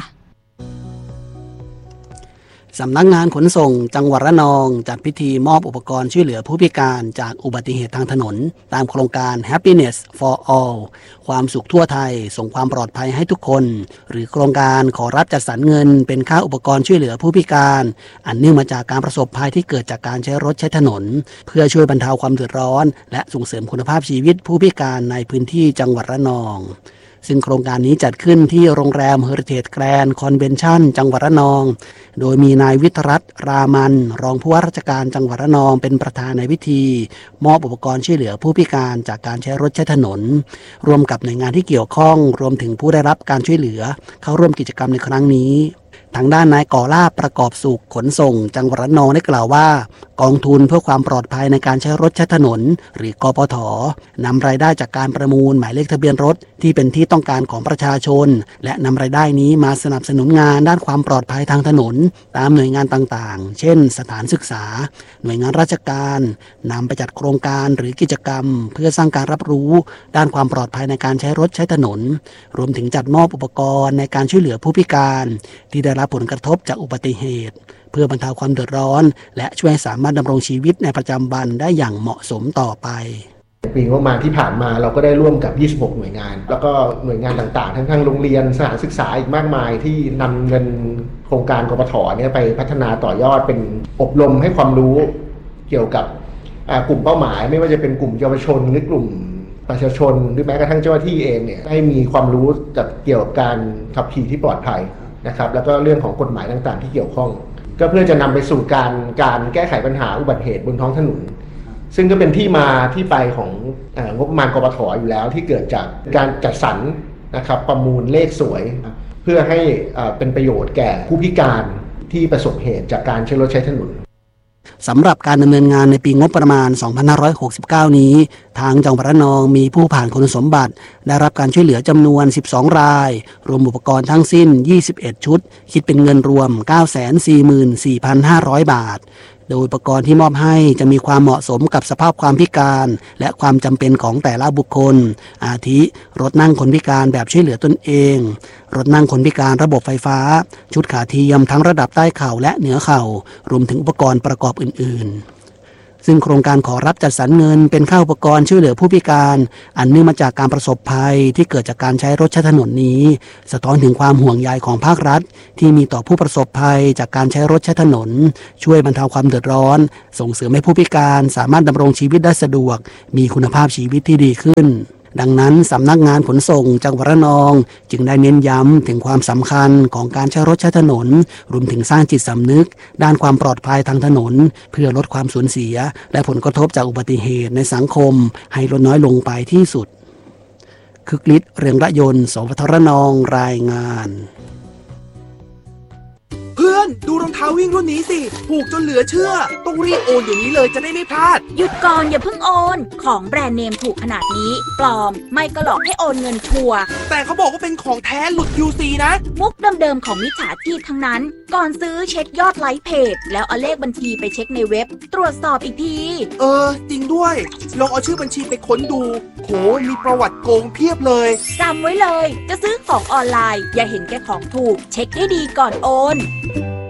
สำนักงานขนส่งจังหวัดระนองจัดพิธีมอบอุปกรณ์ช่วยเหลือผู้พิการจากอุบัติเหตุทางถนนตามโครงการ Happiness for All ความสุขทั่วไทยส่งความปลอดภัยให้ทุกคนหรือโครงการขอรับจัดสรรเงินเป็นค่าอุปกรณ์ช่วยเหลือผู้พิการอันเนื่องมาจากการประสบภัยที่เกิดจากการใช้รถใช้ถนนเพื่อช่วยบรรเทาความเดือดร้อนและส่งเสริมคุณภาพชีวิตผู้พิการในพื้นที่จังหวัดระนองซึ่งโครงการนี้จัดขึ้นที่โรงแรม Heritage Grand Convention จังหวัดระนองโดยมีนายวิทยรัตน์รามันรองผู้ว่าราชการจังหวัดระนองเป็นประธานในพิธีมอบอุปกรณ์ช่วยเหลือผู้พิการจากการใช้รถใช้ถนนรวมกับหน่วยงานที่เกี่ยวข้องรวมถึงผู้ได้รับการช่วยเหลือเข้าร่วมกิจกรรมในครั้งนี้ทางด้านนายก่อลาภประกอบสุขขนส่งจังหวัดระนองได้กล่าวว่ากองทุนเพื่อความปลอดภัยในการใช้รถใช้ถนนหรือกปท.นำรายได้จากการประมูลหมายเลขทะเบียนรถที่เป็นที่ต้องการของประชาชนและนำรายได้นี้มาสนับสนุนงานด้านความปลอดภัยทางถนนตามหน่วยงานต่างๆเช่นสถานศึกษาหน่วยงานราชการนำไปจัดโครงการหรือกิจกรรมเพื่อสร้างการรับรู้ด้านความปลอดภัยในการใช้รถใช้ถนนรวมถึงจัดมอบอุปกรณ์ในการช่วยเหลือผู้พิการที่ได้รับผลกระทบจากอุบัติเหตุเพื่อบรรเทาความเดือดร้อนและช่วยให้สามารถดำรงชีวิตในประจำวันได้อย่างเหมาะสมต่อไปปีงบประมาณที่ผ่านมาเราก็ได้ร่วมกับ26หน่วยงานแล้วก็หน่วยงานต่างๆทั้งโรงเรียนสถานศึกษาอีกมากมายที่นำเงินโครงการกปท.เนี่ยไปพัฒนาต่อยอดเป็นอบรมให้ความรู้เกี่ยวกับกลุ่มเป้าหมายไม่ว่าจะเป็นกลุ่มเยาวชนหรือกลุ่มประชาชนหรือแม้กระทั่งเจ้าหน้าที่เองเนี่ยให้มีความรู้เกี่ยวกับการขับขี่ที่ปลอดภัยนะครับแล้วก็เรื่องของกฎหมายต่างๆที่เกี่ยวข้องก็เพื่อจะนำไปสู่การแก้ไขปัญหาอุบัติเหตุบนท้องถนนซึ่งก็เป็นที่มาที่ไปของงบประมาณกปท.อยู่แล้วที่เกิดจากการจัดสรรนะครับประมูลเลขสวยเพื่อให้เป็นประโยชน์แก่ผู้พิการที่ประสบเหตุจากการใช้รถใช้ถนนสำหรับการดำเนินงานในปีงบประมาณ 2569 นี้ทางจังหวัดระนองมีผู้ผ่านคุณสมบัติได้รับการช่วยเหลือจำนวน12รายรวมอุปกรณ์ทั้งสิ้น21ชุดคิดเป็นเงินรวม 944,500 บาทโดยอุปกรณ์ที่มอบให้จะมีความเหมาะสมกับสภาพความพิการและความจำเป็นของแต่ละบุคคลอาทิรถนั่งคนพิการแบบช่วยเหลือตนเองรถนั่งคนพิการระบบไฟฟ้าชุดขาเทียมทั้งระดับใต้เข่าและเหนือเข่ารวมถึงอุปกรณ์ประกอบอื่นๆซึ่งโครงการขอรับจัดสรรเงินเป็นค่าอุปกรณ์ช่วยเหลือผู้พิการอันเนื่องมาจากการประสบภัยที่เกิดจากการใช้รถใช้ถนนนี้สะท้อนถึงความห่วงใยของภาครัฐที่มีต่อผู้ประสบภัยจากการใช้รถใช้ถนนช่วยบรรเทาความเดือดร้อนส่งเสริมให้ผู้พิการสามารถดำรงชีวิตได้สะดวกมีคุณภาพชีวิตที่ดีขึ้นดังนั้นสำนักงานขนส่งจังหวัดระนองจึงได้เน้นย้ำถึงความสำคัญของการใช้รถใช้ถนนรวมถึงสร้างจิตสำนึกด้านความปลอดภัยทางถนนเพื่อลดความสูญเสียและผลกระทบจากอุบัติเหตุในสังคมให้ลดน้อยลงไปที่สุดคึกฤทธิ์เรืองระยนต์สวทรนองรายงานเพื่อนดูรองเท้าวิ่งรุ่นนี้สิถูกจนเหลือเชื่อต้องรีบโอนเดี๋ยวนี้เลยจะได้ไม่พลาดหยุดก่อนอย่าเพิ่งโอนของแบรนด์เนมถูกขนาดนี้ปลอมไม่ก็หลอกให้โอนเงินชัวร์แต่เขาบอกว่าเป็นของแท้หลุด QC นะมุกเดิมๆของมิจฉาชีพทั้งนั้นก่อนซื้อเช็คยอดไลค์เพจแล้วเอาเลขบัญชีไปเช็คในเว็บตรวจสอบอีกทีจริงด้วยลองเอาชื่อบัญชีไปค้นดูโหมีประวัติโกงเพียบเลยจำไว้เลยจะซื้อของออนไลน์อย่าเห็นแก่ของถูกเช็คให้ดีก่อนโอน